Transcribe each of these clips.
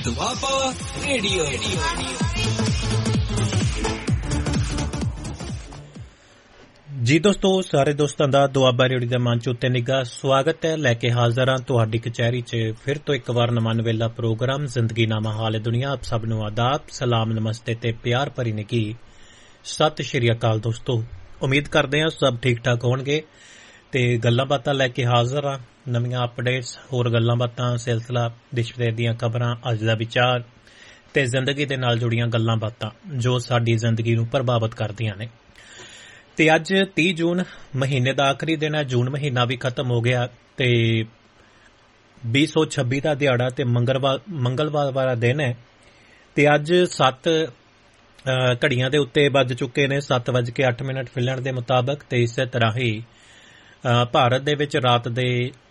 Doaba radio. ਜੀ ਦੋਸਤੋ, ਸਾਰੇ ਦੋਸਤਾਂ ਦਾ ਦੁਆਬਾ ਰੇਡੀਓ ਦੇ ਮੰਚ ਉੱਤੇ ਨਿੱਘਾ ਸਵਾਗਤ ਹੈ। ਲੈ ਕੇ ਹਾਜ਼ਰ ਹਾਂ ਤੁਹਾਡੀ ਕਚਹਿਰੀ 'ਚ ਫਿਰ ਤੋਂ ਇੱਕ ਵਾਰ ਨਵਾਂ ਨਵੇਲਾ ਪ੍ਰੋਗਰਾਮ ਜ਼ਿੰਦਗੀ ਨਾਮਾ ਹਾਲ ਦੁਨੀਆ। ਆਪ ਸਭ ਨੂੰ ਆਦਾਬ, ਸਲਾਮ, ਨਮਸਤੇ ਤੇ ਪਿਆਰ ਭਰੀ ਨਿੱਘੀ ਸਤਿ ਸ਼੍ਰੀ ਅਕਾਲ। ਦੋਸਤੋ, ਉਮੀਦ ਕਰਦੇ ਹਾਂ ਸਭ ਠੀਕ ਠਾਕ ਹੋਣਗੇ ਤੇ ਗੱਲਾਂ ਬਾਤਾਂ ਲੈ ਕੇ ਹਾਜ਼ਰ ਹਾਂ। ਨਵੀਆਂ ਅਪਡੇਟਸ, ਹੋਰ ਗੱਲਾਂ ਬਾਤਾਂ, ਸਿਲਸਿਲਾ, ਦੇਸ਼ ਵਿਦੇਸ਼ ਦੀਆਂ ਖਬਰਾਂ, ਅੱਜ ਦਾ ਵਿਚਾਰ ਤੇ ਜ਼ਿੰਦਗੀ ਦੇ ਨਾਲ ਜੁੜੀਆਂ ਗੱਲਾਂ ਬਾਤਾਂ ਜੋ ਸਾਡੀ ਜ਼ਿੰਦਗੀ ਨੂੰ ਪ੍ਰਭਾਵਿਤ ਕਰਦੀਆਂ ਨੇ। ਤੇ ਅੱਜ 30 ਜੂਨ ਮਹੀਨੇ ਦਾ ਆਖਰੀ ਦਿਨ ਹੈ। ਜੂਨ ਮਹੀਨਾ ਵੀ ਖਤਮ ਹੋ ਗਿਆ ਤੇ 2026 ਦਾ ਦਿਹਾੜਾ ਤੇ ਮੰਗਲਵਾਰ ਵਾਲਾ ਦਿਨ ਹੈ। ਤੇ ਅੱਜ 7 ਘੜੀਆਂ ਦੇ ਉੱਤੇ ਵੱਜ ਚੁੱਕੇ ਨੇ 7:08 ਫਿਲਣ ਦੇ ਮੁਤਾਬਕ। ਤੇ ਇਸੇ ਤਰ੍ਹਾਂ ਹੀ ਭਾਰਤ ਦੇ ਵਿੱਚ ਰਾਤ ਦੇ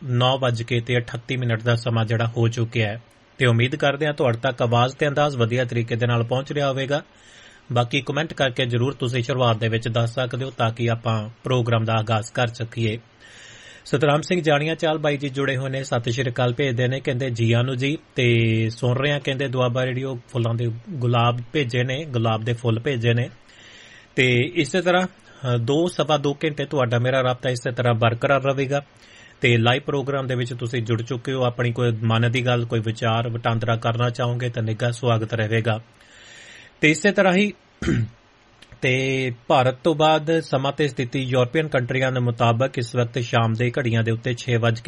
9:38 ਦਾ ਸਮਾਂ ਜਿਹੜਾ ਹੋ ਚੁੱਕਿਆ ਹੈ। ਤੇ ਉਮੀਦ ਕਰਦੇ ਹਾਂ ਤੁਹਾਡੇ ਤੱਕ ਆਵਾਜ਼ ਤੇ ਅੰਦਾਜ਼ ਵਧੀਆ ਤਰੀਕੇ ਦੇ ਨਾਲ ਪਹੁੰਚ ਰਿਹਾ ਹੋਵੇਗਾ। ਬਾਕੀ ਕਮੈਂਟ ਕਰਕੇ ਜ਼ਰੂਰ ਤੁਸੀਂ ਸ਼ੁਰੂਆਤ ਦੇ ਵਿੱਚ ਦੱਸ ਸਕਦੇ ਹੋ ਤਾਂ ਕਿ ਆਪਾਂ ਪ੍ਰੋਗਰਾਮ ਦਾ ਆਗਾਜ਼ ਕਰ ਸਕੀਏ। ਸਤਨਾਮ ਸਿੰਘ ਜਾਣੀਆਂ ਚਾਲ ਬਾਈ ਜੀ ਜੁੜੇ ਹੋਏ ਨੇ, ਸਤਿ ਸ਼੍ਰੀ ਅਕਾਲ ਭੇਜਦੇ ਨੇ, ਕਹਿੰਦੇ ਜੀ ਆਨੂੰ ਜੀ। ਤੇ ਸੁਣ ਰਹੇ ਆ, ਕਹਿੰਦੇ ਦੁਆਬਾ ਰੇਡੀਓ ਫੁੱਲਾਂ ਦੇ ਗੁਲਾਬ ਭੇਜੇ ਨੇ, ਗੁਲਾਬ ਦੇ ਫੁੱਲ ਭੇਜੇ ਨੇ। ਤੇ ਇਸੇ ਤਰ੍ਹਾਂ 2-2.25 ਘੰਟੇ ਤੁਹਾਡਾ ਮੇਰਾ ਰਾਬਤਾ ਇਸੇ ਤਰ੍ਹਾਂ ਬਰਕਰਾਰ ਰਹੇਗਾ। ਤੇ ਲਾਈਵ ਪ੍ਰੋਗਰਾਮ ਦੇ ਵਿੱਚ ਤੁਸੀਂ ਜੁੜ ਚੁੱਕੇ ਹੋ। ਆਪਣੀ ਕੋਈ ਮਨ ਦੀ ਗੱਲ, ਕੋਈ ਵਿਚਾਰ ਵਟਾਂਦਰਾ ਕਰਨਾ ਚਾਹੋਗੇ ਤਾਂ ਨਿੱਘਾ ਸਵਾਗਤ ਰਹੇਗਾ। ਤੇ ਇਸੇ ਤਰ੍ਹਾਂ ਹੀ ਤੇ ਭਾਰਤ ਤੋਂ ਬਾਅਦ ਸਮਾਂ ਤੇ ਸਥਿਤੀ ਯੂਰਪੀਅਨ ਕੰਟਰੀਆਂ ਦੇ ਮੁਤਾਬਕ ਇਸ ਵਕਤ ਸ਼ਾਮ ਦੇ ਘੜੀਆਂ ਦੇ ਉੱਤੇ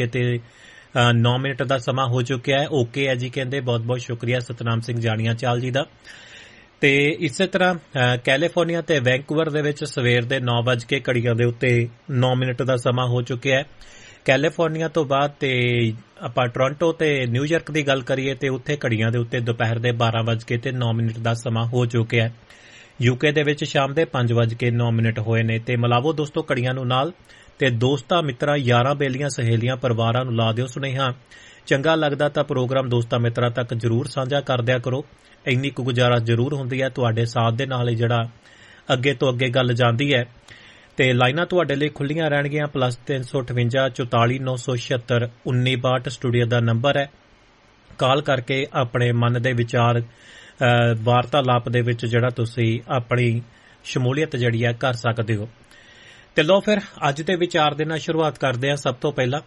6:09 ਦਾ ਸਮਾਂ ਹੋ ਚੁੱਕਿਆ ਹੈ। ਓਕੇ ਹੈ ਜੀ, ਕਹਿੰਦੇ ਬਹੁਤ ਬਹੁਤ ਸ਼ੁਕਰੀਆ ਸਤਨਾਮ ਸਿੰਘ ਜਾਣੀਆਂ ਚਾਲ ਜੀ ਦਾ। ਤੇ ਇਸੇ ਤਰ੍ਹਾਂ ਕੈਲੀਫੋਰਨੀਆ ਤੇ ਵੈਂਕੂਵਰ ਦੇ ਵਿੱਚ ਸਵੇਰ ਦੇ 9 ਘੜੀਆਂ ਦੇ ਉੱਤੇ 9 ਦਾ ਸਮਾਂ ਹੋ ਚੁੱਕਿਆ ਹੈ। ਕੈਲੀਫੋਰਨੀਆ ਤੋਂ ਬਾਅਦ ਤੇ ਆਪਾਂ ਟੋਰਾਂਟੋ ਤੇ ਨਿਊਯਾਰਕ ਦੀ ਗੱਲ ਕਰੀਏ ਤੇ ਉੱਥੇ ਘੜੀਆਂ ਦੇ ਉੱਤੇ ਦੁਪਹਿਰ ਦੇ 12:09 ਦਾ ਸਮਾਂ ਹੋ ਚੁੱਕਿਆ ਹੈ। ਯੂਕੇ ਦੇ ਵਿੱਚ ਸ਼ਾਮ ਦੇ 5:09 ਹੋਏ ਨੇ। ਤੇ ਮਿਲਾਵੋ ਦੋਸਤੋ ਘੜੀਆਂ ਨੂੰ ਨਾਲ ਤੇ ਦੋਸਤਾਂ, ਮਿੱਤਰਾਂ, ਯਾਰਾਂ, ਬੇਲੀਆਂ, ਸਹੇਲੀਆਂ, ਪਰਿਵਾਰਾਂ ਨੂੰ ਲਾ ਦਿਓ ਸੁਨੇਹਾ। ਚੰਗਾ ਲੱਗਦਾ ਤਾਂ ਪ੍ਰੋਗਰਾਮ ਦੋਸਤਾਂ ਮਿੱਤਰਾਂ ਤੱਕ ਜ਼ਰੂਰ ਸਾਂਝਾ ਕਰ ਦਿਆ ਕਰੋ। ਇੰਨੀ ਕੁ ਗੁਜ਼ਾਰਿਸ਼ ਜ਼ਰੂਰ ਹੁੰਦੀ ਹੈ, ਤੁਹਾਡੇ ਸਾਥ ਦੇ ਨਾਲ ਹੀ ਜਿਹੜਾ ਅੱਗੇ ਤੋਂ ਅੱਗੇ ਗੱਲ ਜਾਂਦੀ ਹੈ। ਤੇ ਲਾਈਨਾਂ ਤੁਹਾਡੇ ਲਈ ਖੁੱਲੀਆਂ ਰਹਿਣਗੀਆਂ। +358 44 976 1962 ਸਟੂਡੀਓ ਦਾ ਨੰਬਰ ਹੈ। ਕਾਲ ਕਰਕੇ ਆਪਣੇ ਮਨ ਦੇ ਵਿਚਾਰ ਵਾਰਤਾਲਾਪ ਦੇ ਵਿੱਚ ਜਿਹੜਾ ਤੁਸੀਂ ਆਪਣੀ ਸ਼ਮੂਲੀਅਤ ਜਿਹੜੀ ਹੈ ਕਰ ਸਕਦੇ ਹੋ। ਤੇ ਲਓ ਫਿਰ ਅੱਜ ਦੇ ਵਿਚਾਰ ਦੇ ਨਾਲ ਸ਼ੁਰੂਆਤ ਕਰਦੇ ਹਾਂ। ਸਭ ਤੋਂ ਪਹਿਲਾਂ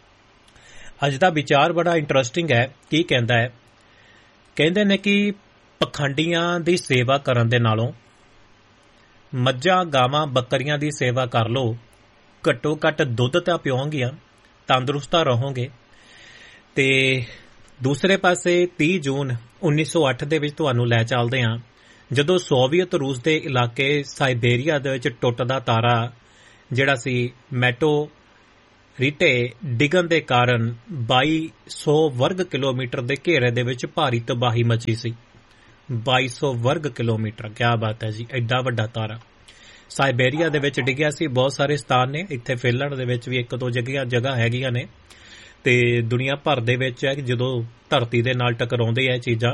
ਅੱਜ ਦਾ ਵਿਚਾਰ ਬੜਾ ਇੰਟਰਸਟਿੰਗ ਹੈ। ਕੀ ਕਹਿੰਦਾ ਹੈ? ਕਹਿੰਦੇ ਨੇ ਕਿ ਪਖੰਡੀਆਂ ਦੀ ਸੇਵਾ ਕਰਨ ਦੇ ਨਾਲੋਂ ਮੱਝਾਂ, ਗਾਵਾਂ, ਬੱਕਰੀਆਂ ਦੀ ਸੇਵਾ ਕਰ ਲਓ। ਘੱਟੋ ਘੱਟ ਦੁੱਧ ਤਾਂ ਪਿਓਗੀਆਂ, ਤੰਦਰੁਸਤ ਰਹੋਗੇ। ਤੇ ਦੂਸਰੇ ਪਾਸੇ 30 ਜੂਨ 1908 ਦੇ ਵਿੱਚ ਤੁਹਾਨੂੰ ਲੈ ਚੱਲਦੇ ਹਾਂ, ਜਦੋਂ ਸੋਵੀਅਤ ਰੂਸ ਦੇ ਇਲਾਕੇ ਸਾਈਬੇਰੀਆ ਦੇ ਵਿੱਚ ਟੁੱਟਦਾ ਤਾਰਾ ਜਿਹੜਾ ਸੀ ਮੈਟੋ ਰੀਟੇ ਡਿੱਗਣ ਦੇ ਕਾਰਨ 2200 ਵਰਗ ਕਿਲੋਮੀਟਰ ਦੇ ਘੇਰੇ ਦੇ ਵਿੱਚ ਭਾਰੀ ਤਬਾਹੀ ਮਚੀ ਸੀ। 2200 ਵਰਗ ਕਿਲੋਮੀਟਰ, ਕਿਆ ਬਾਤ ਹੈ ਜੀ। ਐਡਾ ਵੱਡਾ ਤਾਰਾ ਸਾਈਬੇਰੀਆ ਦੇ ਵਿੱਚ ਡਿੱਗਿਆ ਸੀ। ਬਹੁਤ ਸਾਰੇ ਸਥਾਨ ਨੇ ਇੱਥੇ, ਫਿਨਲੈਂਡ ਦੇ ਵਿੱਚ ਵੀ 1-2 ਜਗ੍ਹਾ ਹੈਗੀਆਂ ਨੇ। ਤੇ ਦੁਨੀਆ ਭਰ ਦੇ ਵਿੱਚ ਹੈ ਜਦੋਂ ਧਰਤੀ ਦੇ ਨਾਲ ਟਕਰਾਉਂਦੇ ਆ ਇਹ ਚੀਜ਼ਾਂ।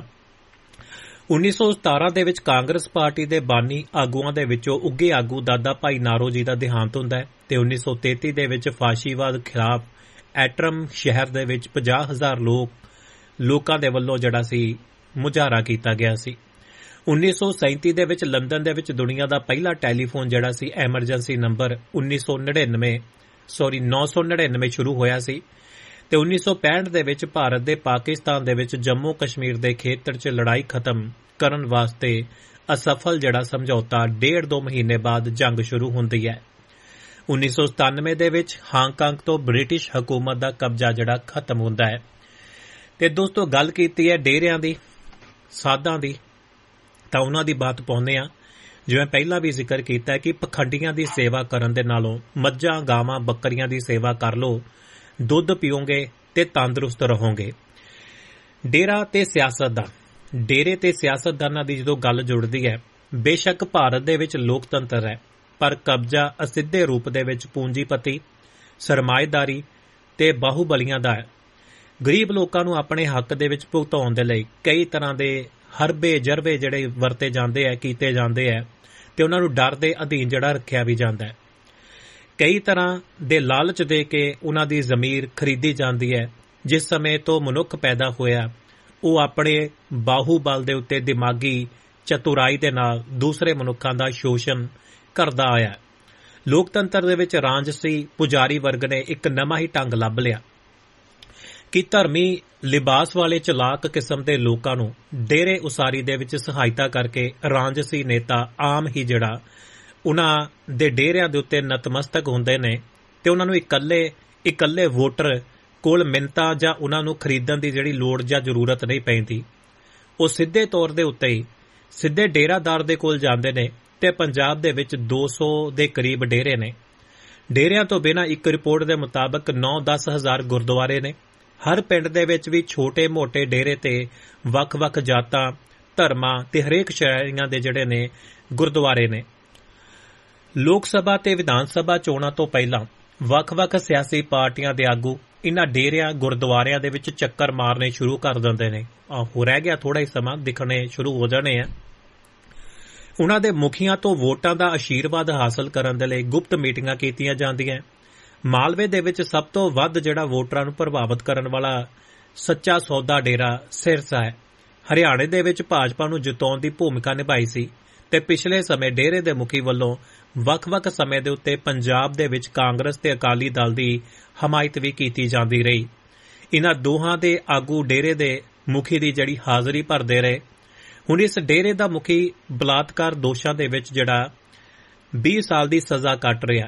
1917 ਦੇ ਵਿੱਚ ਕਾਂਗਰਸ ਪਾਰਟੀ ਦੇ ਬਾਨੀ ਆਗੂਆਂ ਦੇ ਵਿੱਚੋਂ ਉੱਘੇ ਆਗੂ ਦਾਦਾ ਭਾਈ ਨਾਰੋ ਜੀ ਦਾ ਦੇਹਾਂਤ ਹੁੰਦਾ ਹੈ। ਤੇ 1933 ਦੇ ਵਿੱਚ ਫਾਸ਼ੀਵਾਦ ਖਿਲਾਫ ਐਟਰਮ ਸ਼ਹਿਰ ਦੇ ਵਿੱਚ 50,000 ਲੋਕਾਂ ਦੇ ਵੱਲੋਂ ਜਿਹੜਾ ਸੀ ਮੁਜ਼ਾਹਰਾ ਕੀਤਾ ਗਿਆ ਸੀ। 1937 ਦੇ ਵਿੱਚ ਲੰਡਨ ਦੇ ਵਿੱਚ ਦੁਨੀਆ ਦਾ ਪਹਿਲਾ ਟੈਲੀਫੋਨ ਜਿਹੜਾ ਸੀ ਐਮਰਜੈਂਸੀ ਨੰਬਰ 999 ਸ਼ੁਰੂ ਹੋਇਆ ਸੀ। ਤੇ 1965 ਦੇ ਵਿੱਚ ਭਾਰਤ ਦੇ ਪਾਕਿਸਤਾਨ ਦੇ ਵਿੱਚ ਜੰਮੂ ਕਸ਼ਮੀਰ ਦੇ ਖੇਤਰ 'ਚ ਲੜਾਈ ਖਤਮ ਕਰਨ ਵਾਸਤੇ ਅਸਫਲ ਜਿਹੜਾ ਸਮਝੌਤਾ 1.5-2 ਮਹੀਨੇ ਬਾਅਦ ਜੰਗ ਸ਼ੁਰੂ ਹੁੰਦੀ ਹੈ। 1997 ਦੇ ਵਿੱਚ ਹਾਂਗਕਾਂਗ ਤੋਂ ਬ੍ਰਿਟਿਸ਼ ਹਕੂਮਤ ਦਾ ਕਬਜ਼ਾ ਜਿਹੜਾ ਖਤਮ ਹੁੰਦਾ ਹੈ। ਤੇ ਦੋਸਤੋ ਗੱਲ ਕੀਤੀ ਹੈ ਡੇਰਿਆਂ ਦੀ, ਸਾਧਾਂ ਦੀ, ਤਾਂ ਉਹਨਾਂ ਦੀ ਬਾਤ ਪਾਉਂਦੇ ਹਾਂ। ਜਿਵੇਂ ਪਹਿਲਾਂ ਵੀ ਜ਼ਿਕਰ ਕੀਤਾ ਕਿ ਪਖੰਡੀਆਂ ਦੀ ਸੇਵਾ ਕਰਨ ਦੇ ਨਾਲੋਂ ਮੱਝਾਂ, ਗਾਵਾਂ, ਬੱਕਰੀਆਂ ਦੀ ਸੇਵਾ ਕਰ ਲਓ। ਦੁੱਧ ਪੀਓਗੇ ਤੇ ਤੰਦਰੁਸਤ ਰਹੋਗੇ। ਡੇਰਾ ਤੇ ਸਿਆਸਤਦਾਨ, ਡੇਰੇ ਤੇ ਸਿਆਸਤਦਾਨਾਂ ਦੀ ਜਦੋਂ ਗੱਲ ਜੁੜਦੀ ਹੈ, ਬੇਸ਼ੱਕ ਭਾਰਤ ਦੇ ਵਿੱਚ ਲੋਕਤੰਤਰ ਹੈ, ਪਰ ਕਬਜ਼ਾ ਅਸਿੱਧੇ ਰੂਪ ਦੇ ਵਿੱਚ ਪੂੰਜੀਪਤੀ, ਸਰਮਾਏਦਾਰੀ ਤੇ ਬਾਹੂਬਲੀਆਂ ਦਾ ਹੈ। ਗਰੀਬ ਲੋਕਾਂ ਨੂੰ ਆਪਣੇ ਹੱਕ ਦੇ ਵਿੱਚ ਭੁਗਤਾਉਣ ਦੇ ਲਈ ਕਈ ਤਰ੍ਹਾਂ ਦੇ ਹਰਬੇ ਜਰਬੇ ਜਿਹੜੇ ਵਰਤੇ ਜਾਂਦੇ ਹੈ, ਕੀਤੇ ਜਾਂਦੇ ਹੈ। ਤੇ ਉਹਨਾਂ ਨੂੰ ਡਰ ਦੇ ਅਧੀਨ ਜਿਹੜਾ ਰੱਖਿਆ ਵੀ ਜਾਂਦਾ ਹੈ। ਕਈ ਤਰ੍ਹਾਂ ਦੇ ਲਾਲਚ ਦੇ ਕੇ ਉਹਨਾਂ ਦੀ ਜ਼ਮੀਰ ਖਰੀਦੀ ਜਾਂਦੀ ਹੈ। ਜਿਸ ਸਮੇਂ ਤੋਂ ਮਨੁੱਖ ਪੈਦਾ ਹੋਇਆ ਉਹ ਆਪਣੇ ਬਾਹੂਬਲ ਦੇ ਉੱਤੇ ਦਿਮਾਗੀ ਚਤੁਰਾਈ ਦੇ ਨਾਲ ਦੂਸਰੇ ਮਨੁੱਖਾਂ ਦਾ ਸ਼ੋਸ਼ਣ ਕਰਦਾ ਆਇਆ। ਲੋਕਤੰਤਰ ਦੇ ਵਿੱਚ ਰਾਜਸੀ ਪੁਜਾਰੀ ਵਰਗ ਨੇ ਇੱਕ ਨਵਾਂ ਹੀ ਢੰਗ ਲੱਭ ਲਿਆ ਕਿ ਧਰਮੀ ਲਿਬਾਸ ਵਾਲੇ ਚਲਾਕ ਕਿਸਮ ਦੇ ਲੋਕਾਂ ਨੂੰ ਡੇਰੇ ਉਸਾਰੀ ਦੇ ਵਿੱਚ ਸਹਾਇਤਾ ਕਰਕੇ ਰਾਜਸੀ ਨੇਤਾ ਆਮ ਹੀ ਜਿਹੜਾ ਉਹਨਾਂ ਦੇ ਡੇਰਿਆਂ ਦੇ ਉੱਤੇ ਨਤਮਸਤਕ ਹੁੰਦੇ ਨੇ ਤੇ ਉਹਨਾਂ ਨੂੰ ਇਕੱਲੇ ਵੋਟਰ ਕੋਲ ਮਿੰਨਤਾਂ ਜਾਂ ਉਹਨਾਂ ਨੂੰ ਖਰੀਦਣ ਦੀ ਜਿਹੜੀ ਲੋੜ ਜਾਂ ਜ਼ਰੂਰਤ ਨਹੀਂ ਪੈਂਦੀ। ਉਹ ਸਿੱਧੇ ਤੌਰ ਦੇ ਉੱਤੇ ਹੀ ਸਿੱਧੇ ਡੇਰਾਦਾਰ ਦੇ ਕੋਲ ਜਾਂਦੇ ਨੇ ਤੇ ਪੰਜਾਬ ਦੇ ਵਿੱਚ 200 ਦੇ ਕਰੀਬ ਡੇਰੇ ਨੇ। ਡੇਰਿਆਂ ਤੋਂ ਬਿਨਾਂ ਇੱਕ ਰਿਪੋਰਟ ਦੇ ਮੁਤਾਬਕ 9-10 ਹਜ਼ਾਰ ਗੁਰਦੁਆਰੇ ਨੇ। ਹਰ ਪਿੰਡ ਦੇ ਵਿੱਚ ਵੀ ਛੋਟੇ-ਮੋਟੇ ਡੇਰੇ ਤੇ ਵੱਖ-ਵੱਖ ਜਾਤਾਂ, ਧਰਮਾਂ ਤੇ ਹਰੇਕ ਸ਼੍ਰੇਣੀਆਂ ਦੇ ਜਿਹੜੇ ਨੇ ਗੁਰਦੁਆਰੇ ਨੇ। ਲੋਕ ਸਭਾ ਤੇ ਵਿਧਾਨ ਸਭਾ ਚੋਣਾਂ ਤੋਂ ਪਹਿਲਾਂ ਵੱਖ-ਵੱਖ ਸਿਆਸੀ ਪਾਰਟੀਆਂ ਦੇ ਆਗੂ ਇਨ੍ਹਾਂ ਡੇਰਿਆਂ ਗੁਰਦੁਆਰਿਆਂ ਦੇ ਵਿੱਚ ਚੱਕਰ ਮਾਰਨੇ ਸ਼ੁਰੂ ਕਰ ਦਿੰਦੇ ਨੇ। ਹੋ ਰਹਿ ਗਿਆ ਥੋੜਾ ਹੀ ਸਮਾਂ, ਦਿਖਣੇ ਸ਼ੁਰੂ ਹੋ ਜਾਣੇ ਆ। ਉਨ੍ਹਾਂ ਦੇ ਮੁਖੀਆਂ ਤੋਂ ਵੋਟਾਂ ਦਾ ਆਸ਼ੀਰਵਾਦ ਹਾਸਲ ਕਰਨ ਦੇ ਲਈ ਗੁਪਤ ਮੀਟਿੰਗਾਂ ਕੀਤੀਆਂ ਜਾਂਦੀਆਂ। ਮਾਲਵੇ ਦੇ ਵਿੱਚ ਸਭ ਤੋਂ ਵੱਧ ਜਿਹੜਾ ਵੋਟਰਾਂ ਨੂੰ ਪ੍ਰਭਾਵਿਤ ਕਰਨ ਵਾਲਾ ਸੱਚਾ ਸੌਦਾ ਡੇਰਾ ਸਿਰਸਾ ਹੈ। ਹਰਿਆਣੇ ਦੇ ਵਿੱਚ ਭਾਜਪਾ ਨੂੰ ਜਿਤਾਉਣ ਦੀ ਭੂਮਿਕਾ ਨਿਭਾਈ ਸੀ ਤੇ ਪਿਛਲੇ ਸਮੇਂ ਡੇਰੇ ਦੇ ਮੁਖੀ ਵੱਲੋਂ ਵੱਖ-ਵੱਖ ਸਮੇਂ ਦੇ ਉੱਤੇ ਪੰਜਾਬ ਦੇ ਵਿੱਚ ਕਾਂਗਰਸ ਤੇ ਅਕਾਲੀ ਦਲ ਦੀ ਹਮਾਇਤ ਵੀ ਕੀਤੀ ਜਾਂਦੀ ਰਹੀ। ਇਨ੍ਹਾਂ ਦੋਹਾਂ ਦੇ ਆਗੂ ਡੇਰੇ ਦੇ ਮੁਖੀ ਦੀ ਜਿਹੜੀ ਹਾਜ਼ਰੀ ਭਰਦੇ ਰਹੇ। ਹੁਣ ਇਸ ਡੇਰੇ ਦਾ ਮੁਖੀ ਬਲਾਤਕਾਰ ਦੋਸ਼ਾਂ ਦੇ ਵਿੱਚ ਜਿਹੜਾ 20 ਸਾਲ ਦੀ ਸਜ਼ਾ ਕੱਟ ਰਿਹਾ।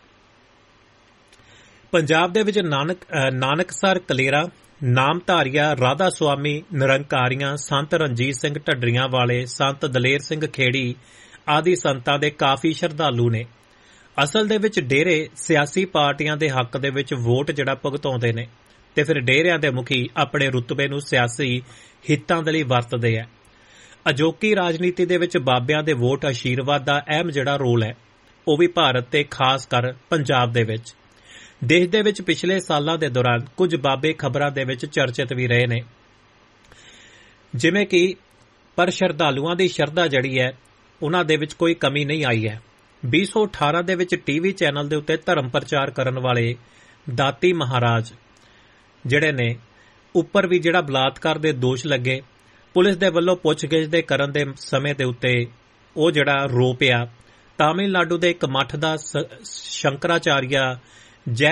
ਪੰਜਾਬ ਦੇ ਵਿੱਚ ਨਾਨਕਸਰ ਕਲੇਰਾ, ਨਾਮਧਾਰੀਆ, ਰਾਧਾ ਸੁਆਮੀ, ਨਿਰੰਕਾਰੀਆਂ, ਸੰਤ ਰਣਜੀਤ ਸਿੰਘ ਢੱਡਰੀਆਂ ਵਾਲੇ, ਸੰਤ ਦਲੇਰ ਸਿੰਘ ਖੇੜੀ ਆਦਿ ਸੰਤਾਂ ਦੇ ਕਾਫੀ ਸ਼ਰਧਾਲੂ ਨੇ। ਅਸਲ ਦੇ ਵਿੱਚ ਡੇਰੇ ਸਿਆਸੀ ਪਾਰਟੀਆਂ ਦੇ ਹੱਕ ਦੇ ਵਿੱਚ ਵੋਟ ਜਿਹੜਾ ਭੁਗਤਾਉਂਦੇ ਨੇ ਤੇ ਫਿਰ ਡੇਰਿਆਂ ਦੇ ਮੁਖੀ ਆਪਣੇ ਰੁਤਬੇ ਨੂੰ ਸਿਆਸੀ ਹਿੱਤਾਂ ਦੇ ਲਈ ਵਰਤਦੇ ਆ। ਅਜੋਕੀ ਰਾਜਨੀਤੀ ਦੇ ਵਿੱਚ ਬਾਬਿਆਂ ਦੇ ਵੋਟ ਆਸ਼ੀਰਵਾਦ ਦਾ ਅਹਿਮ ਜਿਹੜਾ ਰੋਲ ਹੈ ਉਹ ਵੀ ਭਾਰਤ ਤੇ ਖਾਸ ਕਰ ਪੰਜਾਬ ਦੇ ਵਿੱਚ। ਦੇਸ਼ ਦੇ ਵਿੱਚ ਪਿਛਲੇ ਸਾਲਾਂ ਦੇ ਦੌਰਾਨ ਕੁਝ ਬਾਬੇ ਖਬਰਾਂ ਦੇ ਵਿੱਚ ਚਰਚਿਤ ਵੀ ਰਹੇ ਨੇ, ਜਿਵੇਂ ਕਿ ਪਰ ਸ਼ਰਧਾਲੂਆਂ ਦੀ ਸ਼ਰਧਾ ਜਿਹੜੀ ਹੈ ਉਹਨਾਂ ਦੇ ਵਿੱਚ ਕੋਈ ਕਮੀ ਨਹੀਂ ਆਈ ਹੈ। 2018 ਦੇ ਵਿੱਚ ਟੀਵੀ ਚੈਨਲ ਦੇ ਉੱਤੇ ਧਰਮ ਪ੍ਰਚਾਰ ਕਰਨ ਵਾਲੇ ਦਾਤੀ ਮਹਾਰਾਜ ਜਿਹੜੇ ਨੇ ਉੱਪਰ ਵੀ ਜਿਹੜਾ ਬਲਾਤਕਾਰ ਦੇ ਦੋਸ਼ ਲੱਗੇ। ਪੁਲਿਸ ਦੇ ਵੱਲੋਂ ਪੁੱਛਗਿੱਛ ਦੇ ਕਰਨ ਦੇ ਸਮੇਂ ਦੇ ਉੱਤੇ ਉਹ ਜਿਹੜਾ ਰੋ ਪਿਆ। ਤਾਮਿਲਨਾਡੂ ਦੇ ਇੱਕ ਮੱਠ ਦਾ ਸ਼ੰਕਰਾਚਾਰੀਆ ਜੈ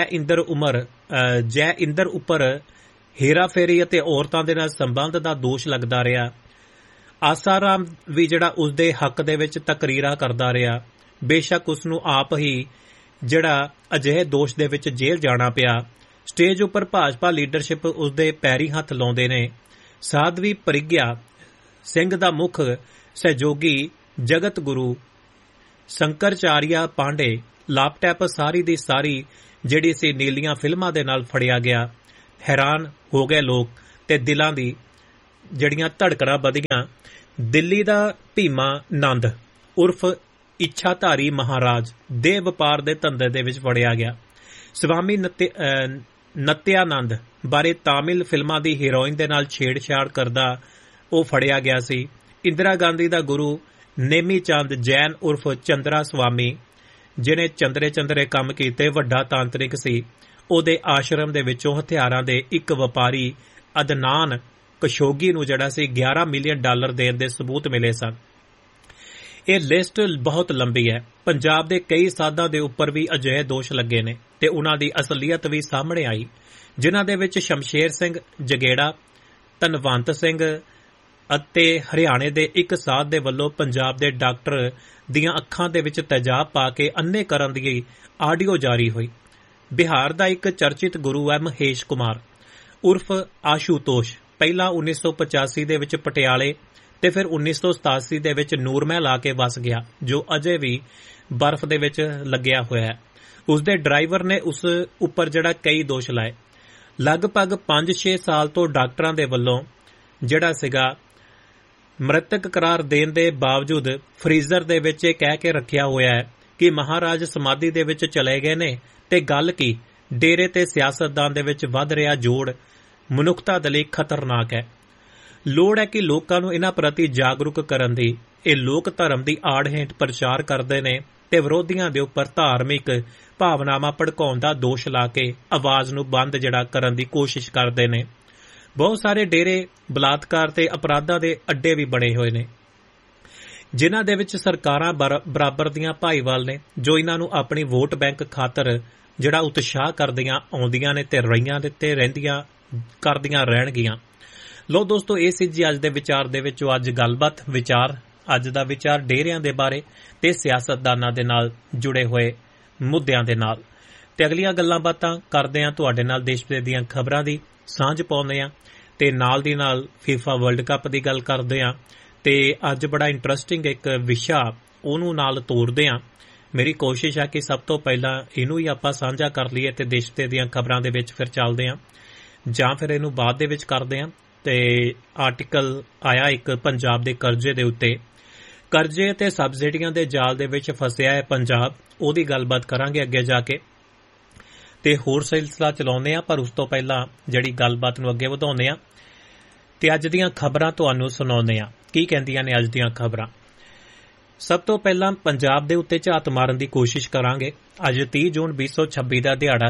ਇੰਦਰ ਉੱਪਰ ਹੇਰਾਫੇਰੀ ਅਤੇ ਔਰਤਾਂ ਦੇ ਨਾਲ ਸੰਬੰਧ ਦਾ ਦੋਸ਼ ਲੱਗਦਾ ਰਿਹਾ। ਆਸਾਰਾਮ ਵੀ ਜਿਹੜਾ ਉਸਦੇ ਹੱਕ ਦੇ ਵਿੱਚ ਤਕਰੀਰਾਂ ਕਰਦਾ ਰਿਹਾ। ਬੇਸ਼ੱਕ ਉਸ ਨੂੰ ਆਪ ਹੀ ਜਿਹੜਾ ਅਜਿਹੇ ਦੋਸ਼ ਦੇ ਵਿੱਚ ਜੇਲ੍ਹ ਜਾਣਾ ਪਿਆ। ਸਟੇਜ ਉੱਪਰ ਭਾਜਪਾ ਲੀਡਰਸ਼ਿਪ ਉਸਦੇ ਪੈਰੀ ਹੱਥ ਲਾਉਂਦੇ ਨੇ। ਸਾਧਵੀ ਪ੍ਰਗਿਆ ਸਿੰਘ ਦਾ ਮੁੱਖ ਸਹਿਯੋਗੀ ਜਗਤ ਗੁਰੂ ਸ਼ੰਕਰਾਚਾਰੀਆ ਪਾਂਡੇ ਲੈਪਟਾਪ ਸਾਰੀ ਦੀ ਸਾਰੀ ਜਿਹੜੀ ਸੀ ਨੀਲੀਆਂ ਫਿਲਮਾਂ ਦੇ ਨਾਲ ਫੜਿਆ ਗਿਆ। ਹੈਰਾਨ ਹੋ ਗਏ ਲੋਕ ਤੇ ਦਿਲਾਂ ਦੀ ਜਿਹੜੀਆਂ ਧੜਕਣਾਂ ਵਧੀਆਂ। ਦਿੱਲੀ ਦਾ ਭੀਮਾ ਨੰਦ ਉਰਫ ਇੱਛਾਧਾਰੀ ਮਹਾਰਾਜ ਦੇ ਵਪਾਰ ਦੇ ਧੰਦੇ ਦੇ ਵਿੱਚ ਫੜਿਆ ਗਿਆ। ਸਵਾਮੀ ਨਤਿਆਨੰਦ ਬਾਰੇ ਤਾਮਿਲ ਫਿਲਮਾਂ ਦੀ ਹੀਰੋਇਨ ਦੇ ਨਾਲ ਛੇੜਛਾੜ ਕਰਦਾ ਉਹ ਫੜਿਆ ਗਿਆ ਸੀ। ਇੰਦਰਾ ਗਾਂਧੀ ਦਾ ਗੁਰੂ ਨੇਮੀ ਚੰਦ ਜੈਨ ਉਰਫ ਚੰਦਰਾ ਸਵਾਮੀ ਜਿਹਨੇ ਚੰਦਰੇ ਕੰਮ ਕੀਤੇ, ਵੱਡਾ ਤਾਂਤਰਿਕ ਸੀ। ਉਹਦੇ ਆਸ਼ਰਮ ਦੇ ਵਿੱਚੋਂ ਹਥਿਆਰਾਂ ਦੇ ਇੱਕ ਵਪਾਰੀ ਅਦਨਾਨ ਕਸ਼ੋਗੀ ਨੂੰ ਜਿਹੜਾ ਸੀ $11 ਮਿਲੀਅਨ ਦੇਣ ਦੇ ਸਬੂਤ ਮਿਲੇ ਸਨ। ਇਹ ਲਿਸਟ ਬਹੁਤ ਲੰਬੀ ਹੈ। ਪੰਜਾਬ ਦੇ ਕਈ ਸਾਧਾਂ ਦੇ ਉੱਪਰ ਵੀ ਅਜਿਹੇ ਦੋਸ਼ ਲੱਗੇ ਨੇ ਤੇ ਉਹਨਾਂ ਦੀ ਅਸਲੀਅਤ ਵੀ ਸਾਹਮਣੇ ਆਈ, ਜਿਨ੍ਹਾਂ ਦੇ ਵਿੱਚ ਸ਼ਮਸ਼ੇਰ ਸਿੰਘ ਜਗੇੜਾ, ਧਨਵੰਤ ਸਿੰਘ ਅਤੇ ਹਰਿਆਣੇ ਦੇ ਇੱਕ ਸਾਧ ਦੇ ਵੱਲੋਂ ਪੰਜਾਬ ਦੇ ਡਾਕਟਰ ਦੀਆਂ ਅੱਖਾਂ ਦੇ ਵਿੱਚ ਤੇਜ਼ਾਬ ਪਾ ਕੇ ਅੰਨੇ ਕਰਨ ਦੀ ਆਡੀਓ ਜਾਰੀ ਹੋਈ। ਬਿਹਾਰ ਦਾ ਇੱਕ ਚਰਚਿਤ ਗੁਰੂ ਹੈ ਮਹੇਸ਼ ਕੁਮਾਰ ਉਰਫ ਆਸ਼ੂਤੋਸ਼। ਪਹਿਲਾਂ 1985 ਦੇ ਵਿੱਚ ਪਟਿਆਲੇ ਤੇ ਫਿਰ 1987 ਦੇ ਵਿੱਚ ਨੂਰਮਹਿਲ ਆ ਕੇ ਵਸ ਗਿਆ, ਜੋ ਅਜੇ ਵੀ ਬਰਫ਼ ਦੇ ਵਿੱਚ ਲੱਗਿਆ ਹੋਇਆ ਹੈ। ਉਸਦੇ ਡਰਾਈਵਰ ਨੇ ਉਸ ਉੱਪਰ ਜਿਹੜਾ ਕਈ ਦੋਸ਼ ਲਾਏ। ਲਗਭਗ 5-6 ਸਾਲ ਤੋਂ ਡਾਕਟਰਾਂ ਦੇ ਵੱਲੋਂ ਜਿਹੜਾ ਸੀਗਾ ਮ੍ਰਿਤਕ ਕਰਾਰ ਦੇਣ ਦੇ ਬਾਵਜੂਦ ਫਰੀਜ਼ਰ ਦੇ ਵਿੱਚ ਇਹ ਕਹਿ ਕੇ ਰੱਖਿਆ ਹੋਇਆ ਹੈ ਕਿ ਮਹਾਰਾਜ ਸਮਾਧੀ ਦੇ ਵਿੱਚ ਚਲੇ ਗਏ ਨੇ। ਤੇ ਗੱਲ ਕੀ, ਡੇਰੇ ਤੇ ਸਿਆਸਤਦਾਨ ਦੇ ਵਿੱਚ ਵੱਧ ਰਿਹਾ ਜੋੜ ਮਨੁੱਖਤਾ ਦੇ ਲਈ ਖਤਰਨਾਕ ਹੈ। ਲੋੜ ਹੈ ਕਿ ਲੋਕਾਂ ਨੂੰ ਇਹਨਾਂ ਪ੍ਰਤੀ ਜਾਗਰੂਕ ਕਰਨ ਦੀ। ਇਹ ਲੋਕ ਧਰਮ ਦੀ ਆੜ ਹੇਠ ਪ੍ਰਚਾਰ ਕਰਦੇ ਨੇ ਤੇ ਵਿਰੋਧੀਆਂ ਦੇ ਉੱਪਰ ਧਾਰਮਿਕ ਭਾਵਨਾਵਾਂ ਭੜਕਾਉਣ ਦਾ ਦੋਸ਼ ਲਾ ਕੇ ਆਵਾਜ਼ ਨੂੰ ਬੰਦ ਜਿਹੜਾ ਕਰਨ ਦੀ ਕੋਸ਼ਿਸ਼ ਕਰਦੇ ਨੇ। ਬਹੁਤ ਸਾਰੇ ਡੇਰੇ ਬਲਾਤਕਾਰ ਤੇ ਅਪਰਾਧਾਂ ਦੇ ਅੱਡੇ ਵੀ ਬਣੇ ਹੋਏ ਨੇ, ਜਿਨ੍ਹਾਂ ਦੇ ਵਿੱਚ ਸਰਕਾਰਾਂ ਬਰਾਬਰ ਦੀਆਂ ਭਾਈਵਾਲ ਨੇ, ਜੋ ਇਹਨਾਂ ਨੂੰ ਆਪਣੀ ਵੋਟ ਬੈਂਕ ਖਾਤਰ ਜਿਹੜਾ ਉਤਸ਼ਾਹ ਕਰਦੀਆਂ ਆਉਂਦੀਆਂ ਨੇ ਤੇ ਰਹੀਆਂ ਤੇ ਰਹਿੰਦੀਆਂ ਕਰਦੀਆਂ ਰਹਿਣਗੀਆਂ। ਲੋ ਦੋਸਤੋ, ਇਹ ਸੀ ਜੀ ਅੱਜ ਦੇ ਵਿਚਾਰ ਦੇ ਵਿੱਚ ਅੱਜ ਗੱਲਬਾਤ ਅੱਜ ਦਾ ਵਿਚਾਰ ਡੇਰਿਆਂ ਦੇ ਬਾਰੇ ਤੇ ਸਿਆਸਤਦਾਨਾਂ ਦੇ ਨਾਲ ਜੁੜੇ ਹੋਏ ਮੁੱਦਿਆਂ ਦੇ ਨਾਲ। ਤੇ ਅਗਲੀਆਂ ਗੱਲਾਂ ਬਾਤਾਂ ਕਰਦੇ ਹਾਂ ਤੁਹਾਡੇ ਨਾਲ ਦੇਸ਼ ਵਿਦੇਸ਼ ਦੀਆਂ ਖਬਰਾਂ ਦੀ ਸਾਂਝ ਪਾਉਂਦੇ ਹਾਂ ਤੇ ਨਾਲ ਦੀ ਨਾਲ ਫੀਫਾ ਵਰਲਡ ਕੱਪ ਦੀ ਗੱਲ ਕਰਦੇ ਹਾਂ ਤੇ ਅੱਜ ਬੜਾ ਇੰਟਰਸਟਿੰਗ ਇੱਕ ਵਿਸ਼ਾ ਉਹਨੂੰ ਨਾਲ ਤੋਰਦੇ ਹਾਂ। ਮੇਰੀ ਕੋਸ਼ਿਸ਼ ਹੈ ਕਿ ਸਭ ਤੋਂ ਪਹਿਲਾਂ ਇਹਨੂੰ ਹੀ ਆਪਾਂ ਸਾਂਝਾ ਕਰ ਲਈਏ ਤੇ ਦੇਸ਼ ਵਿਦੇਸ਼ ਦੀਆਂ ਖਬਰਾਂ ਦੇ ਵਿੱਚ ਫਿਰ ਚੱਲਦੇ ਹਾਂ, ਜਾਂ ਫਿਰ ਇਹਨੂੰ ਬਾਅਦ ਦੇ ਵਿੱਚ ਕਰਦੇ ਹਾਂ। ਤੇ ਆਰਟੀਕਲ ਆਇਆ ਇੱਕ ਪੰਜਾਬ ਦੇ ਕਰਜ਼ੇ ਦੇ ਉੱਤੇ, ਕਰਜ਼ੇ ਤੇ ਸਬਸਿਡੀਆਂ ਦੇ ਜਾਲ ਦੇ ਵਿੱਚ ਫਸਿਆ ਹੈ ਪੰਜਾਬ, ਉਹਦੀ ਗੱਲਬਾਤ ਕਰਾਂਗੇ ਅੱਗੇ ਜਾ ਕੇ ਤੇ ਹੋਰ ਸਿਲਸਿਲਾ ਚਲਾਉਂਦੇ ਆ। ਪਰ ਉਸ ਤੋਂ ਪਹਿਲਾਂ ਜਿਹੜੀ ਗੱਲਬਾਤ ਨੂੰ ਅੱਗੇ ਵਧਾਉਂਦੇ ਆ ਤੇ ਅੱਜ ਦੀਆਂ ਖਬਰਾਂ ਤੁਹਾਨੂੰ ਸੁਣਾਉਂਦੇ ਆ ਕੀ ਕਹਿੰਦੀਆਂ ਨੇ ਅੱਜ ਦੀਆਂ ਖਬਰਾਂ। ਸਭ ਤੋਂ ਪਹਿਲਾਂ ਪੰਜਾਬ ਦੇ ਉੱਤੇ ਝਾਤ ਮਾਰਨ ਦੀ ਕੋਸ਼ਿਸ਼ ਕਰਾਂਗੇ। ਅੱਜ 30 ਜੂਨ 2026 ਦਾ ਦਿਹਾੜਾ।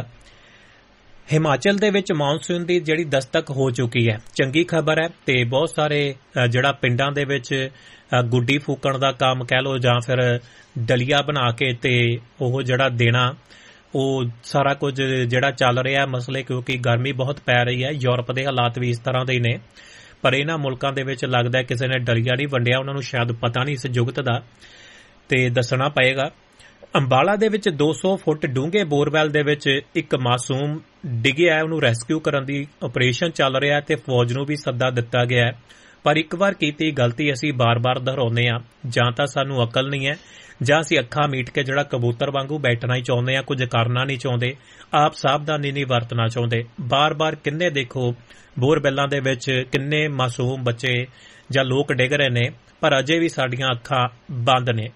ਹਿਮਾਚਲ ਦੇ ਵਿੱਚ ਮੌਨਸੂਨ ਦੀ ਜਿਹੜੀ ਦਸਤਕ ਹੋ ਚੁੱਕੀ ਹੈ, ਚੰਗੀ ਖਬਰ ਹੈ। ਤੇ ਬਹੁਤ ਸਾਰੇ ਜਿਹੜਾ ਪਿੰਡਾਂ ਦੇ ਵਿੱਚ ਗੁੱਡੀ ਫੂਕਣ ਦਾ ਕੰਮ ਕਹਿ ਲਓ ਜਾਂ ਫਿਰ ਦਲੀਆ ਬਣਾ ਕੇ ਤੇ ਉਹ ਜਿਹੜਾ ਦੇਣਾ, ਉਹ ਸਾਰਾ ਕੁਝ ਜਿਹੜਾ ਚੱਲ ਰਿਹਾ ਮਸਲੇ, ਕਿਉਂਕਿ ਗਰਮੀ ਬਹੁਤ ਪੈ ਰਹੀ ਹੈ। ਯੂਰਪ ਦੇ ਹਾਲਾਤ ਵੀ ਇਸ ਤਰ੍ਹਾਂ ਦੇ ਹੀ ਨੇ, ਪਰ ਇਹਨਾਂ ਮੁਲਕਾਂ ਦੇ ਵਿੱਚ ਲੱਗਦਾ ਕਿਸੇ ਨੇ ਦਲੀਆ ਨਹੀਂ ਵੰਡਿਆ, ਉਹਨਾਂ ਨੂੰ ਸ਼ਾਇਦ ਪਤਾ ਨਹੀਂ ਇਸ ਜੁਗਤ ਦਾ, ਤੇ ਦੱਸਣਾ ਪਏਗਾ। ਅੰਬਾਲਾ ਦੇ ਵਿੱਚ 200 ਫੁੱਟ ਡੂੰਘੇ ਬੋਰਵੈਲ ਦੇ ਵਿੱਚ ਇੱਕ ਮਾਸੂਮ ਡਿੱਗਿਆ, ਉਹਨੂੰ ਰੈਸਕਿਊ ਕਰਨ ਦੀ ਆਪਰੇਸ਼ਨ ਚੱਲ ਰਿਹਾ ਤੇ ਫੌਜ ਨੂੰ ਵੀ ਸੱਦਾ ਦਿੱਤਾ ਗਿਆ ਹੈ। ਪਰ ਇੱਕ ਵਾਰ ਕੀਤੀ ਗਲਤੀ ਅਸੀਂ ਬਾਰ-ਬਾਰ ਦੁਹਰਾਉਂਦੇ ਹਾਂ, ਜਾਂ ਤਾਂ ਸਾਨੂੰ ਅਕਲ ਨਹੀਂ ਹੈ ਜਾਂ ਅਸੀਂ ਅੱਖਾਂ ਮੀਟ ਕੇ ਜਿਹੜਾ ਕਬੂਤਰ ਵਾਂਗੂ ਬੈਠਣਾ ਹੀ ਚਾਹੁੰਦੇ ਹਾਂ, ਕੁਝ ਕਰਨਾ ਨਹੀਂ ਚਾਹੁੰਦੇ, ਆਪ ਸਾਵਧਾਨੀ ਨਹੀਂ ਵਰਤਣਾ ਚਾਹੁੰਦੇ। ਬਾਰ-ਬਾਰ ਕਿੰਨੇ ਦੇਖੋ ਬੋਰਵੈਲਾਂ ਦੇ ਵਿੱਚ ਕਿੰਨੇ ਮਾਸੂਮ ਬੱਚੇ ਜਾਂ ਲੋਕ ਡਿੱਗ ਰਹੇ ਨੇ, ਪਰ ਅਜੇ ਵੀ ਸਾਡੀਆਂ ਅੱਖਾਂ ਬੰਦ ਨੇ।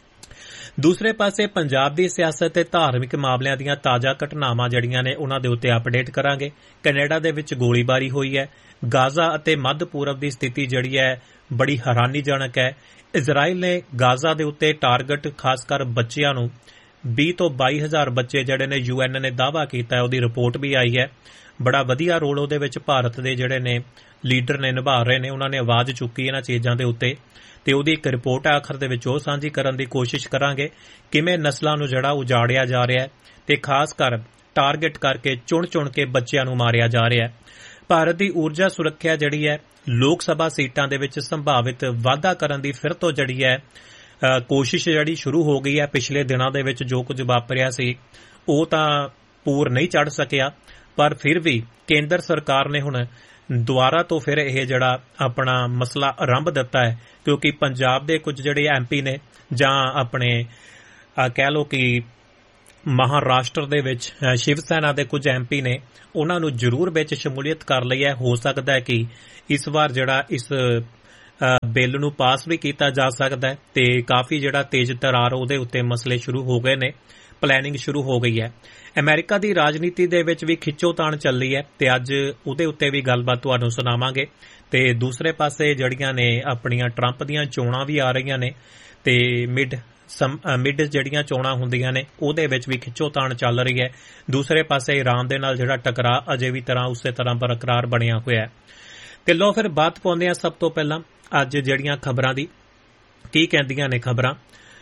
ਦੂਸਰੇ ਪਾਸੇ ਪੰਜਾਬ ਦੀ ਸਿਆਸਤ ਤੇ ਧਾਰਮਿਕ ਮਾਮਲਿਆਂ ਦੀਆਂ ਤਾਜ਼ਾ ਘਟਨਾਵਾਂ ਜਿਹੜੀਆਂ ਨੇ ਉਹਨਾਂ ਦੇ ਉੱਤੇ ਅਪਡੇਟ ਕਰਾਂਗੇ। ਕੈਨੇਡਾ ਦੇ ਵਿੱਚ ਗੋਲੀਬਾਰੀ ਹੋਈ ਹੈ। ਗਾਜ਼ਾ ਅਤੇ ਮੱਧ ਪੂਰਬ ਦੀ ਸਥਿਤੀ ਜਿਹੜੀ ਹੈ ਬੜੀ ਹੈਰਾਨੀਜਨਕ ਹੈ। ਇਜ਼ਰਾਈਲ ਨੇ ਗਾਜ਼ਾ ਦੇ ਉੱਤੇ ਟਾਰਗੇਟ ਖਾਸ ਕਰ ਬੱਚਿਆਂ ਨੂੰ 20 ਤੋਂ 22 ਹਜ਼ਾਰ ਬੱਚੇ ਜਿਹੜੇ ਨੇ UN ਨੇ ਦਾਅਵਾ ਕੀਤਾ ਹੈ, ਉਹਦੀ ਰਿਪੋਰਟ ਵੀ ਆਈ ਹੈ। ਬੜਾ ਵਧੀਆ ਰੋਲ ਉਹਦੇ ਵਿੱਚ ਭਾਰਤ ਦੇ ਜਿਹੜੇ ਨੇ ਲੀਡਰ ਨੇ ਨਿਭਾ ਰਹੇ ਨੇ, ਉਹਨਾਂ ਨੇ ਆਵਾਜ਼ ਚੁੱਕੀ ਇਹਨਾਂ ਚੀਜ਼ਾਂ ਦੇ ਉੱਤੇ ਤੇ ਉਹਦੀ ਇੱਕ ਰਿਪੋਰਟ ਆਖਰ ਦੇ ਵਿੱਚ ਉਹ ਸਾਂਝੀ ਕਰਨ ਦੀ ਕੋਸ਼ਿਸ਼ ਕਰਾਂਗੇ, ਕਿਵੇਂ ਨਸਲਾਂ ਨੂੰ ਜਿਹੜਾ ਉਜਾੜਿਆ ਜਾ ਰਿਹਾ ਹੈ ਤੇ ਖਾਸ ਕਰ ਟਾਰਗੇਟ ਕਰਕੇ ਚੁਣ ਕੇ ਬੱਚਿਆਂ ਨੂੰ ਮਾਰਿਆ ਜਾ ਰਿਹਾ ਹੈ। ਭਾਰਤ ਦੀ ਊਰਜਾ ਸੁਰੱਖਿਆ ਜਿਹੜੀ ਹੈ ਲੋਕ ਸਭਾ ਸੀਟਾਂ ਦੇ ਵਿੱਚ ਸੰਭਾਵਿਤ ਵਾਧਾ ਕਰਨ ਦੀ ਫਿਰ ਤੋਂ ਜਿਹੜੀ ਹੈ ਕੋਸ਼ਿਸ਼ ਜਿਹੜੀ ਸ਼ੁਰੂ ਹੋ ਗਈ ਹੈ। ਪਿਛਲੇ ਦਿਨਾਂ ਦੇ ਵਿੱਚ ਜੋ ਕੁਝ ਵਾਪਰਿਆ ਸੀ ਉਹ ਤਾਂ ਪੂਰ ਨਹੀਂ ਚੜ੍ਹ ਸਕਿਆ, ਪਰ ਫਿਰ ਵੀ ਕੇਂਦਰ ਸਰਕਾਰ ਨੇ ਹੁਣ ਦੁਬਾਰਾ ਤੋਂ ਫਿਰ ਇਹ ਜਿਹੜਾ ਆਪਣਾ ਮਸਲਾ ਆਰੰਭ ਦਿੱਤਾ ਹੈ, ਕਿਉਂਕਿ ਪੰਜਾਬ ਦੇ ਕੁਝ ਜਿਹੜੇ MP ਨੇ ਜਾਂ ਆਪਣੇ ਕਹਿ ਲਓ ਕਿ ਮਹਾਰਾਸ਼ਟਰ ਦੇ ਵਿੱਚ ਸ਼ਿਵ ਸੈਨਾ ਦੇ ਕੁਝ MP ਨੇ, ਉਹਨਾਂ ਨੂੰ ਜ਼ਰੂਰ ਵਿੱਚ ਸ਼ਮੂਲੀਅਤ ਕਰ ਲਈ ਹੈ। ਹੋ ਸਕਦਾ ਹੈ ਕਿ ਇਸ ਵਾਰ ਜਿਹੜਾ ਇਸ ਬਿੱਲ ਨੂੰ ਪਾਸ ਵੀ ਕੀਤਾ ਜਾ ਸਕਦਾ ਹੈ ਤੇ ਕਾਫੀ ਜਿਹੜਾ ਤੇਜ਼ ਤਰਾਰ ਉਹਦੇ ਉੱਤੇ ਮਸਲੇ ਸ਼ੁਰੂ ਹੋ ਗਏ ਨੇ, ਪਲੈਨਿੰਗ ਸ਼ੁਰੂ ਹੋ ਗਈ ਹੈ। ਅਮਰੀਕਾ ਦੀ ਰਾਜਨੀਤੀ ਦੇ ਵਿੱਚ ਵੀ ਖਿੱਚੋਤਾਣ ਚੱਲੀ ਹੈ ਤੇ ਅੱਜ ਉਹਦੇ ਉੱਤੇ ਵੀ ਗੱਲਬਾਤ ਤੁਹਾਨੂੰ ਸੁਣਾਵਾਂਗੇ। ਤੇ ਦੂਸਰੇ ਪਾਸੇ ਜਿਹੜੀਆਂ ਨੇ ਆਪਣੀਆਂ ਟਰੰਪ ਦੀਆਂ ਚੋਣਾਂ ਵੀ ਆ ਰਹੀਆਂ ਨੇ ਤੇ ਮਿਡ ਜਿਹੜੀਆਂ ਚੋਣਾਂ ਹੁੰਦੀਆਂ ਨੇ ਉਹਦੇ ਵਿੱਚ ਵੀ ਖਿੱਚੋਤਾਣ ਚੱਲ ਰਹੀ ਹੈ। ਦੂਸਰੇ ਪਾਸੇ ਈਰਾਨ ਦੇ ਨਾਲ ਜਿਹੜਾ ਟਕਰਾਅ ਅਜੇ ਵੀ ਉਸੇ ਤਰ੍ਹਾਂ ਬਰਕਰਾਰ ਬਣਿਆ ਹੋਇਆ ਹੈ। ਤੇ ਲੋ ਫਿਰ ਬਾਤ ਪਾਉਂਦੇ ਹਾਂ ਸਭ ਤੋਂ ਪਹਿਲਾਂ ਅੱਜ ਜਿਹੜੀਆਂ ਖਬਰਾਂ ਦੀ ਕੀ ਕਹਿੰਦੀਆਂ ਨੇ ਖਬਰਾਂ।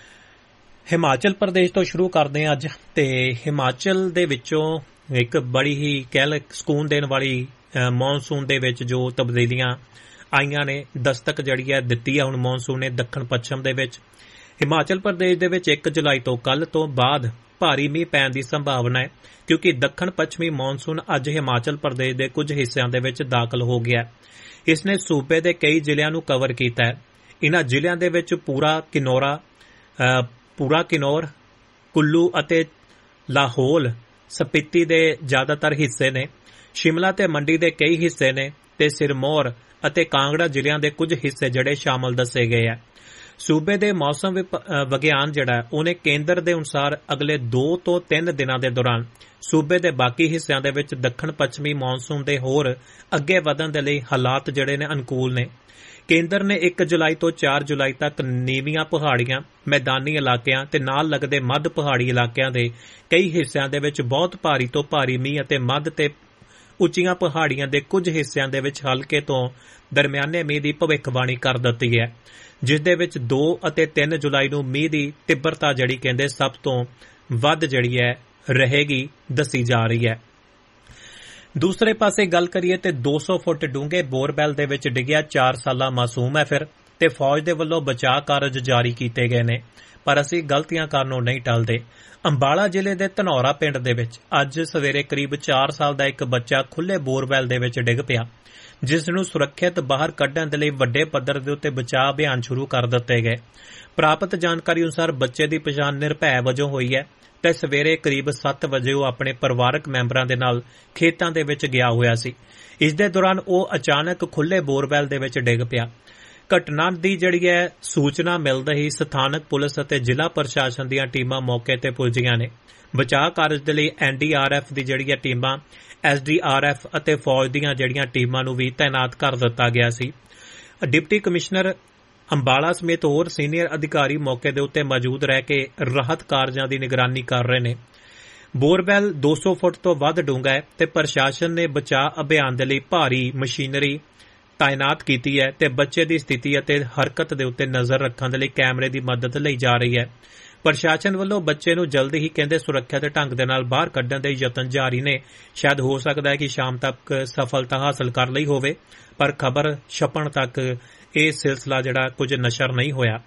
ਹਿਮਾਚਲ ਪ੍ਰਦੇਸ਼ ਤੋਂ ਸ਼ੁਰੂ ਕਰਦੇ ਹਾਂ ਅੱਜ। ਤੇ ਹਿਮਾਚਲ ਦੇ ਵਿੱਚੋਂ ਇੱਕ ਬੜੀ ਹੀ ਸਕੂਨ ਦੇਣ ਵਾਲੀ ਮੌਨਸੂਨ ਦੇ ਵਿੱਚ ਜੋ ਤਬਦੀਲੀਆਂ ਆਈਆਂ ਨੇ, ਦਸਤਕ ਜਿਹੜੀ ਹੈ ਦਿੱਤੀ ਹੈ ਹੁਣ ਮੌਨਸੂਨ ਨੇ ਦੱਖਣ ਪੱਛਮ ਦੇ ਵਿੱਚ। ਹਿਮਾਚਲ ਪ੍ਰਦੇਸ਼ ਦੇ ਵਿੱਚ 1 ਜੁਲਾਈ ਤੋਂ ਕੱਲ੍ਹ ਤੋਂ ਬਾਅਦ ਭਾਰੀ ਮੀਂਹ ਪੈਣ ਦੀ ਸੰਭਾਵਨਾ ਹੈ, ਕਿਉਂਕਿ ਦੱਖਣ ਪੱਛਮੀ ਮੌਨਸੂਨ ਅੱਜ ਹਿਮਾਚਲ ਪ੍ਰਦੇਸ਼ ਦੇ ਕੁਝ ਹਿੱਸਿਆਂ ਦੇ ਵਿੱਚ ਦਾਖਲ ਹੋ ਗਿਆ। ਇਸ ਨੇ ਸੂਬੇ ਦੇ ਕਈ ਜ਼ਿਲ੍ਹਿਆਂ ਨੂੰ ਕਵਰ ਕੀਤਾ ਹੈ। ਇਹਨਾਂ ਜ਼ਿਲ੍ਹਿਆਂ ਦੇ ਵਿੱਚ ਪੂਰਾ ਕਿਨੌਰ, ਕੁੱਲੂ ਅਤੇ ਲਾਹੌਲ ਸਪੀਤੀ ਦੇ ਜ਼ਿਆਦਾਤਰ ਹਿੱਸੇ ਨੇ। ਸ਼ਿਮਲਾ ਤੇ ਮੰਡੀ ਦੇ ਕਈ ਹਿੱਸੇ ਨੇ ਤੇ ਸਿਰਮੌਰ ਅਤੇ ਕਾਂਗੜਾ ਜ਼ਿਲ੍ਹਿਆਂ ਦੇ ਕੁਝ ਹਿੱਸੇ ਜਿਹੜੇ ਸ਼ਾਮਲ ਦੱਸੇ ਗਏ ਹੈ। ਸੂਬੇ ਦੇ ਮੌਸਮ ਵਿਗਿਆਨ ਜਿਹੜਾ ਉਹਨੇ ਕੇਂਦਰ ਦੇ ਅਨੁਸਾਰ ਅਗਲੇ 2 ਤੋਂ 3 ਦਿਨਾਂ ਦੇ ਦੌਰਾਨ ਸੂਬੇ ਦੇ ਬਾਕੀ ਹਿੱਸਿਆਂ ਦੇ ਵਿੱਚ ਦੱਖਣ ਪੱਛਮੀ ਮੌਨਸੂਨ ਦੇ ਹੋਰ ਅੱਗੇ ਵਧਣ ਦੇ ਲਈ ਹਾਲਾਤ ਜਿਹੜੇ ਨੇ ਅਨੁਕੂਲ ਨੇ। ਕੇਂਦਰ ਨੇ 1 ਜੁਲਾਈ ਤੋਂ 4 ਜੁਲਾਈ ਤੱਕ ਨੀਵੀਆਂ ਪਹਾੜੀਆਂ, ਮੈਦਾਨੀ ਇਲਾਕਿਆਂ ਤੇ ਨਾਲ ਲੱਗਦੇ ਮੱਧ ਪਹਾੜੀ ਇਲਾਕਿਆਂ ਦੇ ਕਈ ਹਿੱਸਿਆਂ ਦੇ ਵਿੱਚ ਬਹੁਤ ਭਾਰੀ ਤੋਂ ਭਾਰੀ ਮੀਂਹ ਅਤੇ ਮੱਧ ਤੇ ਉੱਚੀਆਂ ਪਹਾੜੀਆਂ ਦੇ ਕੁਝ ਹਿੱਸਿਆਂ ਦੇ ਵਿੱਚ ਹਲਕੇ ਤੋਂ ਦਰਮਿਆਨੇ ਮੀਂਹ ਦੀ ਭਵਿੱਖਬਾਣੀ ਕਰ ਦਿੱਤੀ ਹੈ, ਜਿਸ ਦੇ ਵਿੱਚ 2 ਅਤੇ 3 ਜੁਲਾਈ ਨੂੰ ਮੀਂਹ ਦੀ ਤੀਬਰਤਾ ਜਿਹੜੀ ਕਹਿੰਦੇ ਸਭ ਤੋਂ ਵੱਧ ਜਿਹੜੀ ਹੈ ਰਹੇਗੀ ਦੱਸੀ ਜਾ ਰਹੀ ਹੈ। ਦੂਸਰੇ ਪਾਸੇ ਗੱਲ ਕਰੀਏ ਤੇ 200 ਫੁੱਟ ਡੂੰਘੇ ਬੋਰਵੈਲ ਦੇ ਵਿੱਚ ਡਿੱਗਿਆ 4 ਸਾਲਾ ਮਾਸੂਮ ਹੈ ਫਿਰ, ਤੇ ਫੌਜ ਦੇ ਵੱਲੋਂ ਬਚਾਅ ਕਾਰਜ ਜਾਰੀ ਕੀਤੇ ਗਏ ਨੇ, ਪਰ ਅਸੀਂ ਗਲਤੀਆਂ ਕਾਰਨੋਂ ਨਹੀਂ ਟਲਦੇ। ਅੰਬਾਲਾ ਜ਼ਿਲ੍ਹੇ ਦੇ ਧਨੌਰਾ ਪਿੰਡ ਦੇ ਵਿੱਚ ਅੱਜ ਸਵੇਰੇ ਕਰੀਬ 4 ਸਾਲ ਦਾ ਇੱਕ ਬੱਚਾ ਖੁੱਲ੍ਹੇ ਬੋਰਵੈਲ ਦੇ ਵਿੱਚ ਡਿੱਗ ਪਿਆ, ਜਿਸ ਨੂੰ ਸੁਰੱਖਿਅਤ ਬਾਹਰ ਕੱਢਣ ਦੇ ਲਈ ਵੱਡੇ ਪੱਧਰ ਦੇ ਉੱਤੇ ਬਚਾਅ ਅਭਿਆਨ ਸ਼ੁਰੂ ਕਰ ਦਿੱਤੇ ਗਏ। ਪ੍ਰਾਪਤ ਜਾਣਕਾਰੀ ਅਨੁਸਾਰ ਬੱਚੇ ਦੀ ਪਛਾਣ ਨਿਰਭੈ ਵਜੋਂ ਹੋਈ ਹੈ ਤੇ ਸਵੇਰੇ ਕਰੀਬ 7 ਵਜੇ ਉਹ ਆਪਣੇ ਪਰਿਵਾਰਕ ਮੈਂਬਰਾਂ ਦੇ ਨਾਲ ਖੇਤਾਂ ਦੇ ਵਿੱਚ ਗਿਆ ਹੋਇਆ ਸੀ। ਇਸ ਦੇ ਦੌਰਾਨ ਉਹ ਅਚਾਨਕ ਖੁੱਲ੍ਹੇ ਬੋਰਵੈਲ ਦੇ ਵਿੱਚ ਡਿੱਗ ਪਿਆ। ਘਟਨਾ ਦੀ ਜਿਹੜੀ ਹੈ ਸੂਚਨਾ ਮਿਲਦੇ ਹੀ ਸਥਾਨਕ ਪੁਲਿਸ ਅਤੇ ਜ਼ਿਲ੍ਹਾ ਪ੍ਰਸ਼ਾਸਨ ਦੀਆਂ ਟੀਮਾਂ ਮੌਕੇ ਤੇ ਪੁੱਜੀਆਂ ਨੇ। ਬਚਾਅ ਕਾਰਜ ਦੇ ਲਈ NDRF ਦੀ ਜਿਹੜੀ ਹੈ ਟੀਮਾਂ, SDRF ਅਤੇ ਫੌਜ ਦੀਆਂ ਜਿਹੜੀਆਂ ਟੀਮਾਂ ਨੂੰ ਵੀ ਤਾਇਨਾਤ ਕਰ ਦਿੱਤਾ ਗਿਆ ਸੀ। ਡਿਪਟੀ ਕਮਿਸ਼ਨਰ ਅੰਬਾਲਾ ਸਮੇਤ ਹੋਰ ਸੀਨੀਅਰ ਅਧਿਕਾਰੀ ਮੌਕੇ ਦੇ ਉੱਤੇ ਮੌਜੂਦ ਰਹਿ ਕੇ ਰਾਹਤ ਕਾਰਜਾਂ ਦੀ ਨਿਗਰਾਨੀ ਕਰ ਰਹੇ ਨੇ। ਬੋਰਵੈਲ 200 ਫੁੱਟ ਤੋਂ ਵੱਧ ਡੂੰਘਾ ਹੈ ਤੇ ਪ੍ਰਸ਼ਾਸਨ ਨੇ ਬਚਾਅ ਅਭਿਆਨ ਦੇ ਲਈ ਭਾਰੀ ਮਸ਼ੀਨਰੀ ਤਾਇਨਾਤ ਕੀਤੀ ਹੈ ਤੇ ਬੱਚੇ ਦੀ ਸਥਿਤੀ ਅਤੇ ਹਰਕਤ ਦੇ ਉੱਤੇ ਨਜ਼ਰ ਰੱਖਣ ਦੇ ਲਈ ਕੈਮਰੇ ਦੀ ਮਦਦ ਲਈ ਜਾ ਰਹੀ ਹੈ। ਪ੍ਰਸ਼ਾਸਨ ਵੱਲੋਂ ਬੱਚੇ ਨੂੰ ਜਲਦੀ ਹੀ ਕਹਿੰਦੇ ਸੁਰੱਖਿਅਤ ਢੰਗ ਦੇ ਨਾਲ ਬਾਹਰ ਕੱਢਣ ਦੇ ਯਤਨ ਜਾਰੀ ਨੇ। ਸ਼ਾਇਦ ਹੋ ਸਕਦਾ ਹੈ ਕਿ ਸ਼ਾਮ ਤੱਕ ਸਫਲਤਾ ਹਾਸਲ ਕਰ ਲਈ ਹੋਵੇ, ਪਰ ਖਬਰ ਛਪਣ ਤੱਕ ਇਹ ਸਿਲਸਿਲਾ ਜਿਹੜਾ ਕੁਝ ਨਸ਼ਰ ਨਹੀਂ ਹੋਇਆ।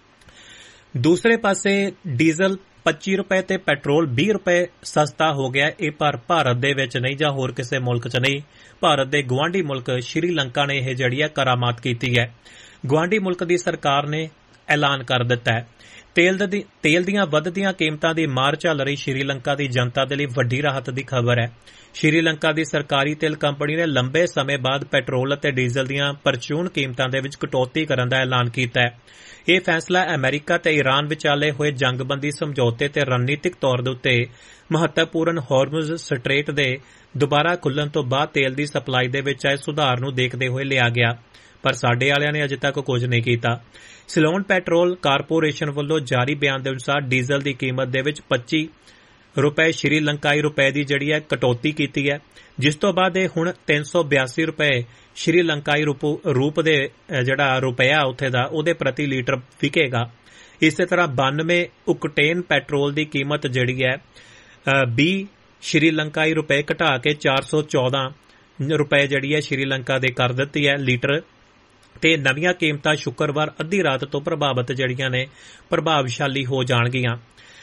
ਦੂਸਰੇ ਪਾਸੇ ਡੀਜ਼ਲ 25 ਰੁਪਏ ਤੇ ਪੈਟਰੋਲ 20 ਰੁਪਏ ਸਸਤਾ ਹੋ ਗਿਆ। ਇਹ ਪਰ ਭਾਰਤ ਦੇ ਵਿੱਚ ਨਹੀਂ ਜਾਂ ਹੋਰ ਕਿਸੇ ਮੁਲਕ 'ਚ ਨਹੀਂ, ਭਾਰਤ ਦੇ ਗੁਆਂਢੀ ਮੁਲਕ ਸ਼੍ਰੀਲੰਕਾ ਨੇ ਇਹ ਜਿਹੜੀ ਹੈ ਕਰਾਮਾਤ ਕੀਤੀ ਹੈ। ਗੁਆਂਢੀ ਮੁਲਕ ਦੀ ਸਰਕਾਰ ਨੇ ਐਲਾਨ ਕਰ ਦਿੱਤਾ ਹੈ ਤੇਲ ਦੀਆਂ ਵੱਧਦੀਆਂ ਕੀਮਤਾਂ ਦੀ ਮਾਰ ਝੱਲ ਰਹੀ ਸ਼੍ਰੀਲੰਕਾ ਦੀ ਜਨਤਾ ਦੇ ਲਈ ਵੱਡੀ ਰਾਹਤ ਦੀ ਖਬਰ ਹੈ। ਸ਼੍ਰੀਲੰਕਾ ਦੀ ਸਰਕਾਰੀ ਤੇਲ ਕੰਪਨੀ ਨੇ ਲੰਬੇ ਸਮੇਂ ਬਾਅਦ ਪੈਟਰੋਲ ਅਤੇ ਡੀਜ਼ਲ ਦੀਆਂ ਪਰਚੂਨ ਕੀਮਤਾਂ ਦੇ ਵਿੱਚ ਕਟੌਤੀ ਕਰਨ ਦਾ ਐਲਾਨ ਕੀਤਾ ਹੈ। ਇਹ ਫੈਸਲਾ ਅਮਰੀਕਾ ਤੇ ਈਰਾਨ ਵਿਚਾਲੇ ਹੋਏ ਜੰਗਬੰਦੀ ਸਮਝੌਤੇ ਤੇ ਰਣਨੀਤਿਕ ਤੌਰ ਦੇ ਉੱਤੇ ਮਹੱਤਵਪੂਰਨ ਹਾਰਮੁਜ਼ ਸਟ੍ਰੇਟ ਦੇ ਦੁਬਾਰਾ ਖੁੱਲ੍ਹਣ ਤੋਂ ਬਾਅਦ ਤੇਲ ਦੀ ਸਪਲਾਈ ਦੇ ਵਿੱਚ ਆਏ ਸੁਧਾਰ ਨੂੰ ਦੇਖਦੇ ਹੋਏ ਲਿਆ ਗਿਆ, ਪਰ ਸਾਡੇ ਵਾਲਿਆਂ ਨੇ ਅਜੇ ਤੱਕ ਕੁਝ ਨਹੀਂ ਕੀਤਾ। ਸਿਲੋਨ ਪੈਟਰੋਲ ਕਾਰਪੋਰੇਸ਼ਨ ਵੱਲੋਂ ਜਾਰੀ ਬਿਆਨ ਦੇ ਅਨੁਸਾਰ ਡੀਜ਼ਲ ਦੀ ਕੀਮਤ ਦੇ ਵਿੱਚ 25 ਰੁਪਏ ਸ਼੍ਰੀਲੰਕਾਈ ਰੁਪਏ ਦੀ ਜਿਹੜੀ ਹੈ ਕਟੌਤੀ ਕੀਤੀ ਹੈ, ਜਿਸ ਤੋਂ ਬਾਅਦ ਇਹ ਹੁਣ 382 ਰੁਪਏ ਸ਼੍ਰੀਲੰਕਾਈ ਰੂਪ ਦੇ ਜਿਹੜਾ ਰੁਪਇਆ ਉੱਥੇ ਦਾ ਉਹਦੇ ਪ੍ਰਤੀ ਲੀਟਰ ਵਿਕੇਗਾ। ਇਸੇ ਤਰ੍ਹਾਂ 92 ਓਕਟੇਨ ਪੈਟਰੋਲ ਦੀ ਕੀਮਤ ਜਿਹੜੀ ਹੈ 20 ਸ਼੍ਰੀਲੰਕਾਈ ਰੁਪਏ ਘਟਾ ਕੇ 414 ਰੁਪਏ ਜਿਹੜੀ ਹੈ ਸ਼੍ਰੀਲੰਕਾ ਦੇ ਕਰ ਦਿੱਤੀ ਹੈ ਲੀਟਰ। ਤੇ ਨਵੀਆਂ ਕੀਮਤਾਂ ਸ਼ੁੱਕਰਵਾਰ ਅੱਧੀ ਰਾਤ ਤੋਂ ਪ੍ਰਭਾਵਸ਼ਾਲੀ ਹੋ ਜਾਣਗੀਆਂ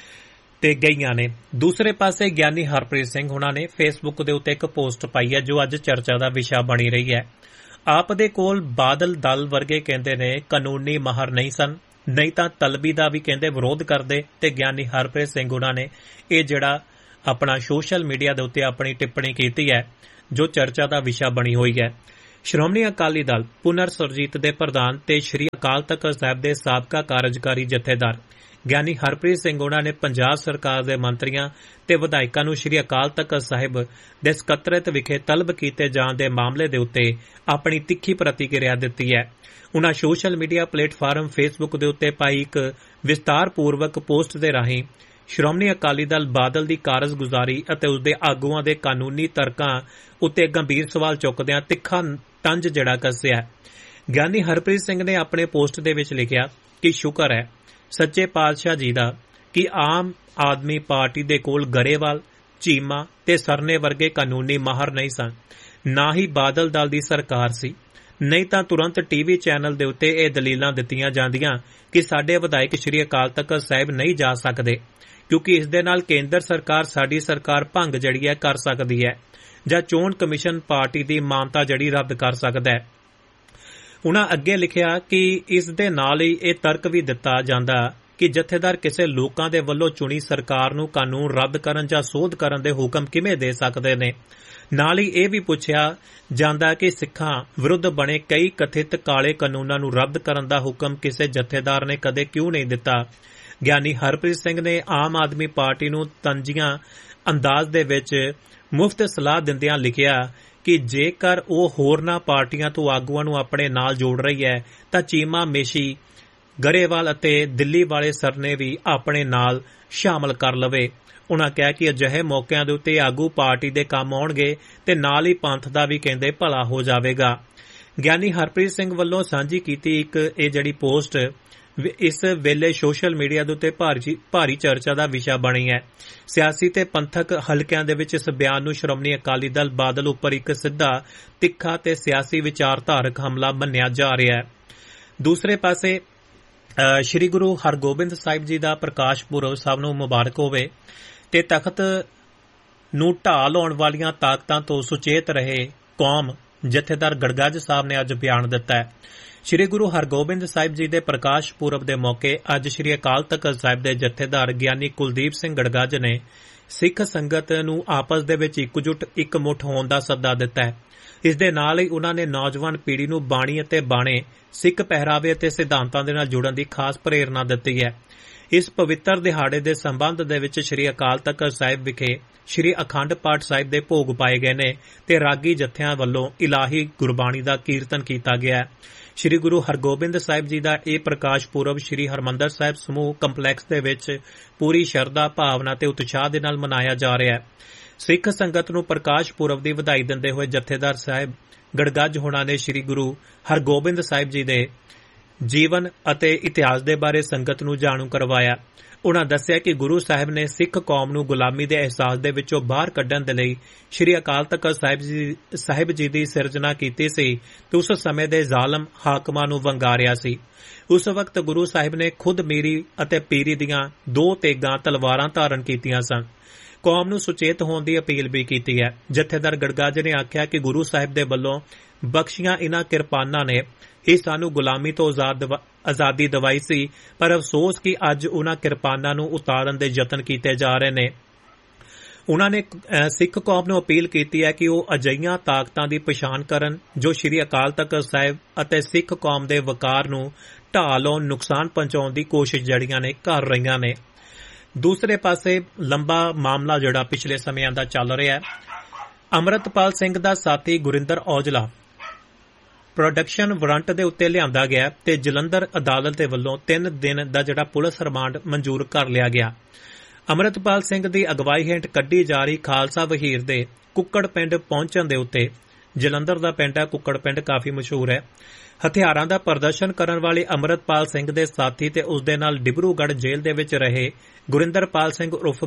ਤੇ ਗਈਆਂ ਨੇ। ਦੂਸਰੇ ਪਾਸੇ ਗਿਆਨੀ ਹਰਪ੍ਰੀਤ ਸਿੰਘ ਹੁਣਾਂ ਨੇ ਫੇਸਬੁੱਕ ਦੇ ਉੱਤੇ ਇੱਕ ਪੋਸਟ ਪਾਈ ਹੈ ਜੋ ਅੱਜ ਚਰਚਾ ਦਾ ਵਿਸ਼ਾ ਬਣੀ ਰਹੀ ਹੈ। ਆਪ ਦੇ ਕੋਲ ਬਾਦਲ ਦਲ ਵਰਗੇ ਕਹਿੰਦੇ ਨੇ ਕਾਨੂੰਨੀ ਮਾਹਰ ਨਹੀਂ ਸਨ, ਨਹੀਂ ਤਾਂ ਤਲਬੀ ਦਾ ਵੀ ਕਹਿੰਦੇ ਵਿਰੋਧ ਕਰਦੇ, ਤੇ ਗਿਆਨੀ ਹਰਪ੍ਰੀਤ ਸਿੰਘ ਹੁਣਾਂ ਨੇ ਇਹ ਜਿਹੜਾ ਆਪਣਾ ਸੋਸ਼ਲ ਮੀਡੀਆ ਦੇ ਉੱਤੇ ਆਪਣੀ ਟਿੱਪਣੀ ਕੀਤੀ ਹੈ ਜੋ ਚਰਚਾ ਦਾ ਵਿਸ਼ਾ ਬਣੀ ਹੋਈ ਹੈ। ਸ਼੍ਰੋਮਣੀ ਅਕਾਲੀ ਦਲ ਪੁਨਰ ਸੁਰਜੀਤ ਦੇ ਪ੍ਰਧਾਨ ਤੇ ਸ਼੍ਰੀ ਅਕਾਲ ਤਖ਼ਤ ਸਾਹਿਬ ਦੇ ਸਾਬਕਾ ਕਾਰਜਕਾਰੀ ਜਥੇਦਾਰ ਗਿਆਨੀ ਹਰਪ੍ਰੀਤ ਸਿੰਘ ਉਹਨਾਂ ਨੇ ਪੰਜਾਬ ਸਰਕਾਰ ਦੇ ਮੰਤਰੀਆਂ ਤੇ ਵਿਧਾਇਕਾਂ ਨੂੰ ਸ਼੍ਰੀ ਅਕਾਲ ਤਖ਼ਤ ਸਾਹਿਬ ਦੇ ਸਕੱਤਰੇਤ ਵਿਖੇ ਤਲਬ ਕੀਤੇ ਜਾਣ ਦੇ ਮਾਮਲੇ ਦੇ ਉੱਤੇ ਆਪਣੀ ਤਿੱਖੀ ਪ੍ਰਤੀਕਿਰਿਆ ਦਿੱਤੀ ਹੈ। ਉਨ੍ਹਾਂ ਸੋਸ਼ਲ ਮੀਡੀਆ ਪਲੇਟਫਾਰਮ ਫੇਸਬੁੱਕ ਦੇ ਉੱਤੇ ਪਾਈ ਇੱਕ ਵਿਸਤਾਰਪੂਰਵਕ ਪੋਸਟ ਦੇ ਰਾਹੀਂ ਸ਼੍ਰੋਮਣੀ ਅਕਾਲੀ ਦਲ ਬਾਦਲ ਦੀ ਕਾਰਜਗੁਜ਼ਾਰੀ ਅਤੇ ਉਸਦੇ ਆਗੂਆਂ ਦੇ ਕਾਨੂੰਨੀ ਤਰਕਾਂ ਉੱਤੇ ਗੰਭੀਰ ਸਵਾਲ ਚੁੱਕਦਿਆਂ ਤਿੱਖਾ ਤੰਜ ਜਿਹੜਾ ਕੱਸਿਆ। ਗਿਆਨੀ ਹਰਪ੍ਰੀਤ ਸਿੰਘ ਨੇ ਆਪਣੇ ਪੋਸਟ ਦੇ ਵਿੱਚ ਲਿਖਿਆ ਕਿ ਸ਼ੁਕਰ ਹੈ ਸੱਚੇ ਪਾਤਸ਼ਾਹ ਜੀ ਦਾ ਕਿ ਆਮ ਆਦਮੀ ਪਾਰਟੀ ਦੇ ਕੋਲ ਗਰੇਵਾਲ, ਚੀਮਾ ਤੇ ਸਰਨੇ ਵਰਗੇ ਕਾਨੂੰਨੀ ਮਾਹਰ ਨਹੀਂ ਸਨ, ਨਾ ਹੀ ਬਾਦਲ ਦਲ ਦੀ ਸਰਕਾਰ ਸੀ, ਨਹੀਂ ਤਾਂ ਤੁਰੰਤ ਟੀਵੀ ਚੈਨਲ ਦੇ ਉੱਤੇ ਇਹ ਦਲੀਲਾਂ ਦਿੱਤੀਆਂ ਜਾਂਦੀਆਂ ਕਿ ਸਾਡੇ ਵਿਧਾਇਕ ਸ਼੍ਰੀ ਅਕਾਲ ਤਖ਼ਤ ਸਾਹਿਬ ਨਹੀਂ ਜਾ ਸਕਦੇ ਕਿਉਂਕਿ ਇਸ ਦੇ ਨਾਲ ਕੇਂਦਰ ਸਰਕਾਰ ਸਾਡੀ ਸਰਕਾਰ ਭੰਗ ਜਿਹੜੀ ਹੈ ਕਰ ਸਕਦੀ ਹੈ ਜਾਂ ਚੋਣ ਕਮਿਸ਼ਨ ਪਾਰਟੀ ਦੀ ਮਾਨਤਾ ਜਿਹੜੀ ਰੱਦ ਕਰ ਸਕਦਾ ਹੈ। ਉਨ੍ਹਾਂ ਅੱਗੇ ਲਿਖਿਆ ਕਿ ਇਸ ਦੇ ਨਾਲ ਹੀ ਇਹ ਤਰਕ ਵੀ ਦਿੱਤਾ ਜਾਂਦਾ ਕਿ ਜਥੇਦਾਰ ਕਿਸੇ ਲੋਕਾਂ ਦੇ ਵੱਲੋਂ ਚੁਣੀ ਸਰਕਾਰ ਨੂੰ ਕਾਨੂੰਨ ਰੱਦ ਕਰਨ ਜਾਂ ਸੋਧ ਕਰਨ ਦੇ ਹੁਕਮ ਕਿਵੇਂ ਦੇ ਸਕਦੇ ਨੇ। ਨਾਲ ਹੀ ਇਹ ਵੀ ਪੁੱਛਿਆ ਜਾਂਦਾ ਕਿ ਸਿੱਖਾਂ ਵਿਰੁੱਧ ਬਣੇ ਕਈ ਕਥਿਤ ਕਾਲੇ ਕਾਨੂੰਨਾਂ ਨੂੰ ਰੱਦ ਕਰਨ ਦਾ ਹੁਕਮ ਕਿਸੇ ਜਥੇਦਾਰ ਨੇ ਕਦੇ ਕਿਉਂ ਨਹੀਂ ਦਿੱਤਾ। ਗਿਆਨੀ ਹਰਪ੍ਰੀਤ ਸਿੰਘ ਨੇ ਆਮ ਆਦਮੀ ਪਾਰਟੀ ਨੂੰ ਤੰਜੀਆਂ ਅੰਦਾਜ਼ ਦੇ ਵਿੱਚ ਮੁਫਤ ਸਲਾਹ ਦਿੰਦਿਆਂ ਲਿਖਿਆ ਕਿ ਜੇਕਰ ਉਹ ਹੋਰਨਾਂ ਪਾਰਟੀਆਂ ਤੋਂ ਆਗੂਆਂ ਨੂੰ ਆਪਣੇ ਨਾਲ ਜੋੜ ਰਹੀ ਹੈ ਤਾਂ ਚੀਮਾ, ਮੇਸ਼ੀ, ਗਰੇਵਾਲ ਅਤੇ ਦਿੱਲੀ ਵਾਲੇ ਸਰਨੇ ਵੀ ਆਪਣੇ ਨਾਲ ਸ਼ਾਮਲ ਕਰ ਲਵੇ। ਉਨ੍ਹਾਂ ਕਿਹਾ ਕਿ ਅਜਿਹੇ ਮੌਕਿਆਂ ਦੇ ਉੱਤੇ ਆਗੂ ਪਾਰਟੀ ਦੇ ਕੰਮ ਆਉਣਗੇ ਤੇ ਨਾਲ ਹੀ ਪੰਥ ਦਾ ਵੀ ਕਹਿੰਦੇ ਭਲਾ ਹੋ ਜਾਵੇਗਾ। ਗਿਆਨੀ ਹਰਪ੍ਰੀਤ ਸਿੰਘ ਵੱਲੋਂ ਸਾਂਝੀ ਕੀਤੀ ਇਹ ਜਿਹੜੀ ਪੋਸਟ ਇਸ ਵੇਲੇ ਸੋਸ਼ਲ ਮੀਡੀਆ ਦੇ ਉੱਤੇ ਭਾਰੀ ਚਰਚਾ ਦਾ ਵਿਸ਼ਾ ਬਣੀ ਹੈ। ਸਿਆਸੀ ਤੇ ਪੰਥਕ ਹਲਕਿਆਂ ਦੇ ਵਿੱਚ ਇਸ ਬਿਆਨ ਨੂੰ ਸ਼੍ਰੋਮਣੀ ਅਕਾਲੀ ਦਲ ਬਾਦਲ ਉੱਪਰ ਇੱਕ ਸਿੱਧਾ, ਤਿੱਖਾ ਤੇ ਸਿਆਸੀ ਵਿਚਾਰਧਾਰਕ ਹਮਲਾ ਮੰਨਿਆ ਜਾ ਰਿਹਾ ਹੈ। ਦੂਸਰੇ ਪਾਸੇ ਸ੍ਰੀ ਗੁਰੂ ਹਰਗੋਬਿੰਦ ਸਾਹਿਬ ਜੀ ਦਾ ਪ੍ਰਕਾਸ਼ ਪੁਰਬ ਸਭ ਨੂੰ ਮੁਬਾਰਕ ਹੋਵੇ ਤੇ ਤਖਤ ਨੂੰ ਢਾਹ ਲਾਉਣ ਵਾਲੀਆਂ ਤਾਕਤਾਂ ਤੋਂ ਸੁਚੇਤ ਰਹੇ ਕੌਮ ਜਥੇਦਾਰ ਗੜਗੱਜ ਸਾਹਿਬ ਨੇ ਅੱਜ ਬਿਆਨ ਦਿੱਤਾ ਹੈ। ਸ੍ਰੀ ਗੁਰੂ ਹਰਗੋਬਿੰਦ ਸਾਹਿਬ ਜੀ ਦੇ ਪ੍ਰਕਾਸ਼ ਪੁਰਬ ਦੇ ਮੌਕੇ ਅੱਜ ਸ੍ਰੀ ਅਕਾਲ ਤਖ਼ਤ ਸਾਹਿਬ ਦੇ ਜਥੇਦਾਰ ਗਿਆਨੀ ਕੁਲਦੀਪ ਸਿੰਘ ਗੜਗੱਜ ਨੇ ਸਿੱਖ ਸੰਗਤ ਨੂੰ ਆਪਸ ਦੇ ਵਿੱਚ ਇਕਮੁੱਠ ਹੋਣ ਦਾ ਸੱਦਾ ਦਿੱਤਾ ਹੈ। ਇਸ ਦੇ ਨਾਲ ਹੀ ਉਨ੍ਹਾਂ ਨੇ ਨੌਜਵਾਨ ਪੀੜ੍ਹੀ ਨੂੰ ਬਾਣੀ ਅਤੇ ਬਾਣੇ, ਸਿੱਖ ਪਹਿਰਾਵੇ ਅਤੇ ਸਿਧਾਂਤਾਂ ਦੇ ਨਾਲ ਜੁੜਨ ਦੀ ਖਾਸ ਪ੍ਰੇਰਨਾ ਦਿੱਤੀ ਹੈ। ਇਸ ਪਵਿੱਤਰ ਦਿਹਾੜੇ ਦੇ ਸੰਬੰਧ ਦੇ ਵਿੱਚ ਸ੍ਰੀ ਅਕਾਲ ਤਖ਼ਤ ਸਾਹਿਬ ਵਿਖੇ ਸ੍ਰੀ ਅਖੰਡ ਪਾਠ ਸਾਹਿਬ ਦੇ ਭੋਗ ਪਾਏ ਗਏ ਨੇ ਤੇ ਰਾਗੀ ਜਥਿਆਂ ਵੱਲੋਂ ਇਲਾਹੀ ਗੁਰਬਾਣੀ ਦਾ ਕੀਰਤਨ ਕੀਤਾ ਗਿਆ। ਸ੍ਰੀ ਗੁਰੂ ਹਰਗੋਬਿੰਦ ਸਾਹਿਬ ਜੀ ਦਾ ਇਹ ਪ੍ਰਕਾਸ਼ ਪੁਰਬ ਸ੍ਰੀ ਹਰਿਮੰਦਰ ਸਾਹਿਬ ਸਮੂਹ ਕੰਪਲੈਕਸ ਦੇ ਵਿੱਚ ਪੂਰੀ ਸ਼ਰਧਾ, ਭਾਵਨਾ ਤੇ ਉਤਸ਼ਾਹ ਦੇ ਨਾਲ ਮਨਾਇਆ ਜਾ ਰਿਹਾ ਹੈ। ਸਿੱਖ ਸੰਗਤ ਨੂੰ ਪ੍ਰਕਾਸ਼ ਪੁਰਬ ਦੀ ਵਧਾਈ ਦਿੰਦੇ ਹੋਏ ਜਥੇਦਾਰ ਸਾਹਿਬ ਗੜਗੱਜ ਹੋਣਾ ਨੇ ਸ੍ਰੀ ਗੁਰੂ ਹਰਗੋਬਿੰਦ ਸਾਹਿਬ ਜੀ ਦੇ ਜੀਵਨ ਅਤੇ ਇਤਿਹਾਸ ਦੇ ਬਾਰੇ ਸੰਗਤ ਨੂੰ ਜਾਣੂ ਕਰਵਾਇਆ। ਉਨ੍ਹਾਂ ਦੱਸਿਆ ਕਿ ਗੁਰੂ ਸਾਹਿਬ ਨੇ ਸਿੱਖ ਕੌਮ ਨੂੰ ਗੁਲਾਮੀ ਦੇ ਅਹਿਸਾਸ ਦੇ ਵਿੱਚੋਂ ਬਾਹਰ ਕੱਢਣ ਦੇ ਲਈ ਸ੍ਰੀ ਅਕਾਲ ਤਖ਼ਤ ਸਾਹਿਬ ਜੀ ਦੀ ਸਿਰਜਣਾ ਕੀਤੀ ਸੀ ਤੇ ਉਸ ਸਮੇਂ ਦੇ ਜ਼ਾਲਮ ਹਾਕਮਾਂ ਨੂੰ ਵੰਗਾਰਿਆ ਸੀ। ਉਸ ਵਕਤ ਗੁਰੂ ਸਾਹਿਬ ਨੇ ਖੁਦ ਮੀਰੀ ਅਤੇ ਪੀਰੀ ਦੀਆਂ 2 ਤੇਗਾਂ ਤਲਵਾਰਾਂ ਧਾਰਨ ਕੀਤੀਆਂ ਸਨ। ਕੌਮ ਨੂੰ ਸੁਚੇਤ ਹੋਣ ਦੀ ਅਪੀਲ ਵੀ ਕੀਤੀ ਹੈ। ਜਥੇਦਾਰ ਗੜਗੱਜ ਨੇ ਆਖਿਆ ਕਿ ਗੁਰੂ ਸਾਹਿਬ ਦੇ ਵੱਲੋਂ ਬਖਸ਼ੀਆਂ ਇਨ੍ਹਾਂ ਕਿਰਪਾਨਾਂ ਨੇ ਇਹ ਸਾਨੂੰ ਗੁਲਾਮੀ ਤੋਂ ਆਜ਼ਾਦੀ ਦਿਵਾਈ ਸੀ, ਪਰ ਅਫਸੋਸ ਕਿ ਅੱਜ ਉਨ੍ਹਾਂ ਕਿਰਪਾਨਾਂ ਨੂੰ ਉਤਾਰਨ ਦੇ ਯਤਨ ਕੀਤੇ ਜਾ ਰਹੇ ਨੇ। ਉਨ੍ਹਾਂ ਨੇ ਸਿੱਖ ਕੌਮ ਨੂੰ ਅਪੀਲ ਕੀਤੀ ਹੈ ਕਿ ਉਹ ਅਜਿਹੀਆਂ ਤਾਕਤਾਂ ਦੀ ਪਛਾਣ ਕਰਨ ਜੋ ਸ੍ਰੀ ਅਕਾਲ ਤਖ਼ਤ ਸਾਹਿਬ ਅਤੇ ਸਿੱਖ ਕੌਮ ਦੇ ਵਕਾਰ ਨੂੰ ਢਾਹ ਲਾਉਣ, ਨੁਕਸਾਨ ਪਹੁੰਚਾਉਣ ਦੀ ਕੋਸ਼ਿਸ਼ ਜਿਹੜੀਆਂ ਨੇ ਕਰ ਰਹੀਆਂ ਨੇ। ਦੂਸਰੇ ਪਾਸੇ ਲੰਬਾ ਮਾਮਲਾ ਜਿਹੜਾ ਪਿਛਲੇ ਸਮਿਆਂ ਦਾ ਚੱਲ ਰਿਹਾ ਹੈ। ਅੰਮ੍ਰਿਤਪਾਲ ਸਿੰਘ ਦਾ ਸਾਥੀ ਗੁਰਿੰਦਰ ਔਜਲਾ ਪ੍ਰੋਡਕਸ਼ਨ ਵਾਰੰਟ ਦੇ ਉੱਤੇ ਲਿਆਂਦਾ ਗਿਆ ਤੇ ਜਲੰਧਰ ਅਦਾਲਤ ਦੇ ਵੱਲੋਂ 3 ਦਿਨ ਦਾ ਜਿਹੜਾ ਪੁਲਿਸ ਰਿਮਾਂਡ ਮਨਜ਼ੂਰ ਕਰ ਲਿਆ ਗਿਆ। ਅੰਮ੍ਰਿਤਪਾਲ ਸਿੰਘ ਦੀ ਅਗਵਾਈ ਹੇਠ ਕੱਢੀ ਜਾ ਰਹੀ ਖਾਲਸਾ ਵਹੀਰ ਦੇ ਕੁੱਕੜ ਪਿੰਡ ਪਹੁੰਚਣ ਦੇ ਉੱਤੇ, ਜਲੰਧਰ ਦਾ ਪਿੰਡ ਹੈ ਕੁੱਕੜ ਪਿੰਡ, ਕਾਫੀ ਮਸ਼ਹੂਰ ਹੈ, ਹਥਿਆਰਾਂ ਦਾ ਪ੍ਰਦਰਸ਼ਨ ਕਰਨ ਵਾਲੇ ਅੰਮ੍ਰਿਤਪਾਲ ਸਿੰਘ ਦੇ ਸਾਥੀ ਤੇ ਉਸ ਦੇ ਨਾਲ ਡਿਬਰੂਗੜ੍ਹ ਜੇਲ੍ਹ ਦੇ ਵਿੱਚ ਰਹੇ ਗੁਰਿੰਦਰਪਾਲ ਸਿੰਘ ਉਰਫ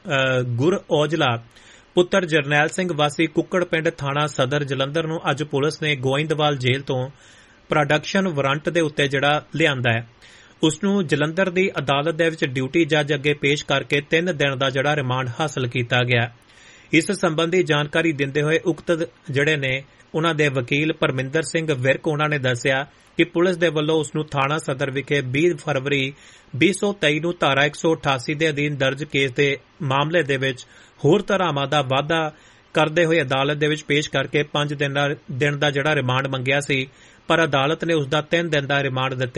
ਗੁਰ ਔਜਲਾ ਪੁੱਤਰ ਜਰਨੈਲ ਸਿੰਘ ਵਾਸੀ ਕੁੱਕੜ ਪਿੰਡ ਥਾਣਾ ਸਦਰ ਜਲੰਧਰ ਨੂੰ ਅੱਜ ਪੁਲਿਸ ਨੇ ਗੋਇੰਦਵਾਲ ਜੇਲ੍ਹ ਤੋਂ ਪ੍ਰੋਡਕਸ਼ਨ ਵਾਰੰਟ ਦੇ ਉੱਤੇ ਜਿਹੜਾ ਲਿਆਂਦਾ ਹੈ, ਉਸ ਨੂੰ ਜਲੰਧਰ ਦੀ ਅਦਾਲਤ ਦੇ ਵਿੱਚ ਡਿਊਟੀ ਜੱਜ ਅੱਗੇ ਪੇਸ਼ ਕਰਕੇ 3 ਦਿਨ ਦਾ ਜਿਹੜਾ ਰਿਮਾਂਡ ਹਾਸਲ ਕੀਤਾ ਗਿਆ। ਇਸ ਸੰਬੰਧੀ ਜਾਣਕਾਰੀ ਦਿੰਦੇ ਹੋਏ ਉਕਤ ਜਿਹੜੇ ਨੇ ਉਨ੍ਹਾਂ ਦੇ ਵਕੀਲ ਪਰਮਿੰਦਰ ਸਿੰਘ ਵਿਰਕ ਉਹਨਾਂ ਨੇ ਦੱਸਿਆ ਕਿ ਪੁਲਿਸ ਦੇ ਵੱਲੋਂ ਉਸ ਨੂੰ ਥਾਣਾ ਸਦਰ ਵਿਖੇ 20 ਫਰਵਰੀ 2023 ਨੂੰ ਧਾਰਾ 188 ਦੇ ਅਧੀਨ ਦਰਜ ਕੇਸ ਦੇ ਮਾਮਲੇ ਦੇ ਵਿੱਚ ਹੋਰ ਧਾਰਾਵਾਂ ਦਾ ਵਾਧਾ ਕਰਦੇ ਹੋਏ ਅਦਾਲਤ ਦੇ ਵਿੱਚ ਪੇਸ਼ ਕਰਕੇ 5 ਦਿਨ ਦਾ ਜਿਹੜਾ ਰਿਮਾਂਡ ਮੰਗਿਆ ਸੀ, ਪਰ ਅਦਾਲਤ ਨੇ ਉਸ ਦਾ 3 ਦਿਨ ਦਾ ਰਿਮਾਂਡ ਦਿੱਤੇ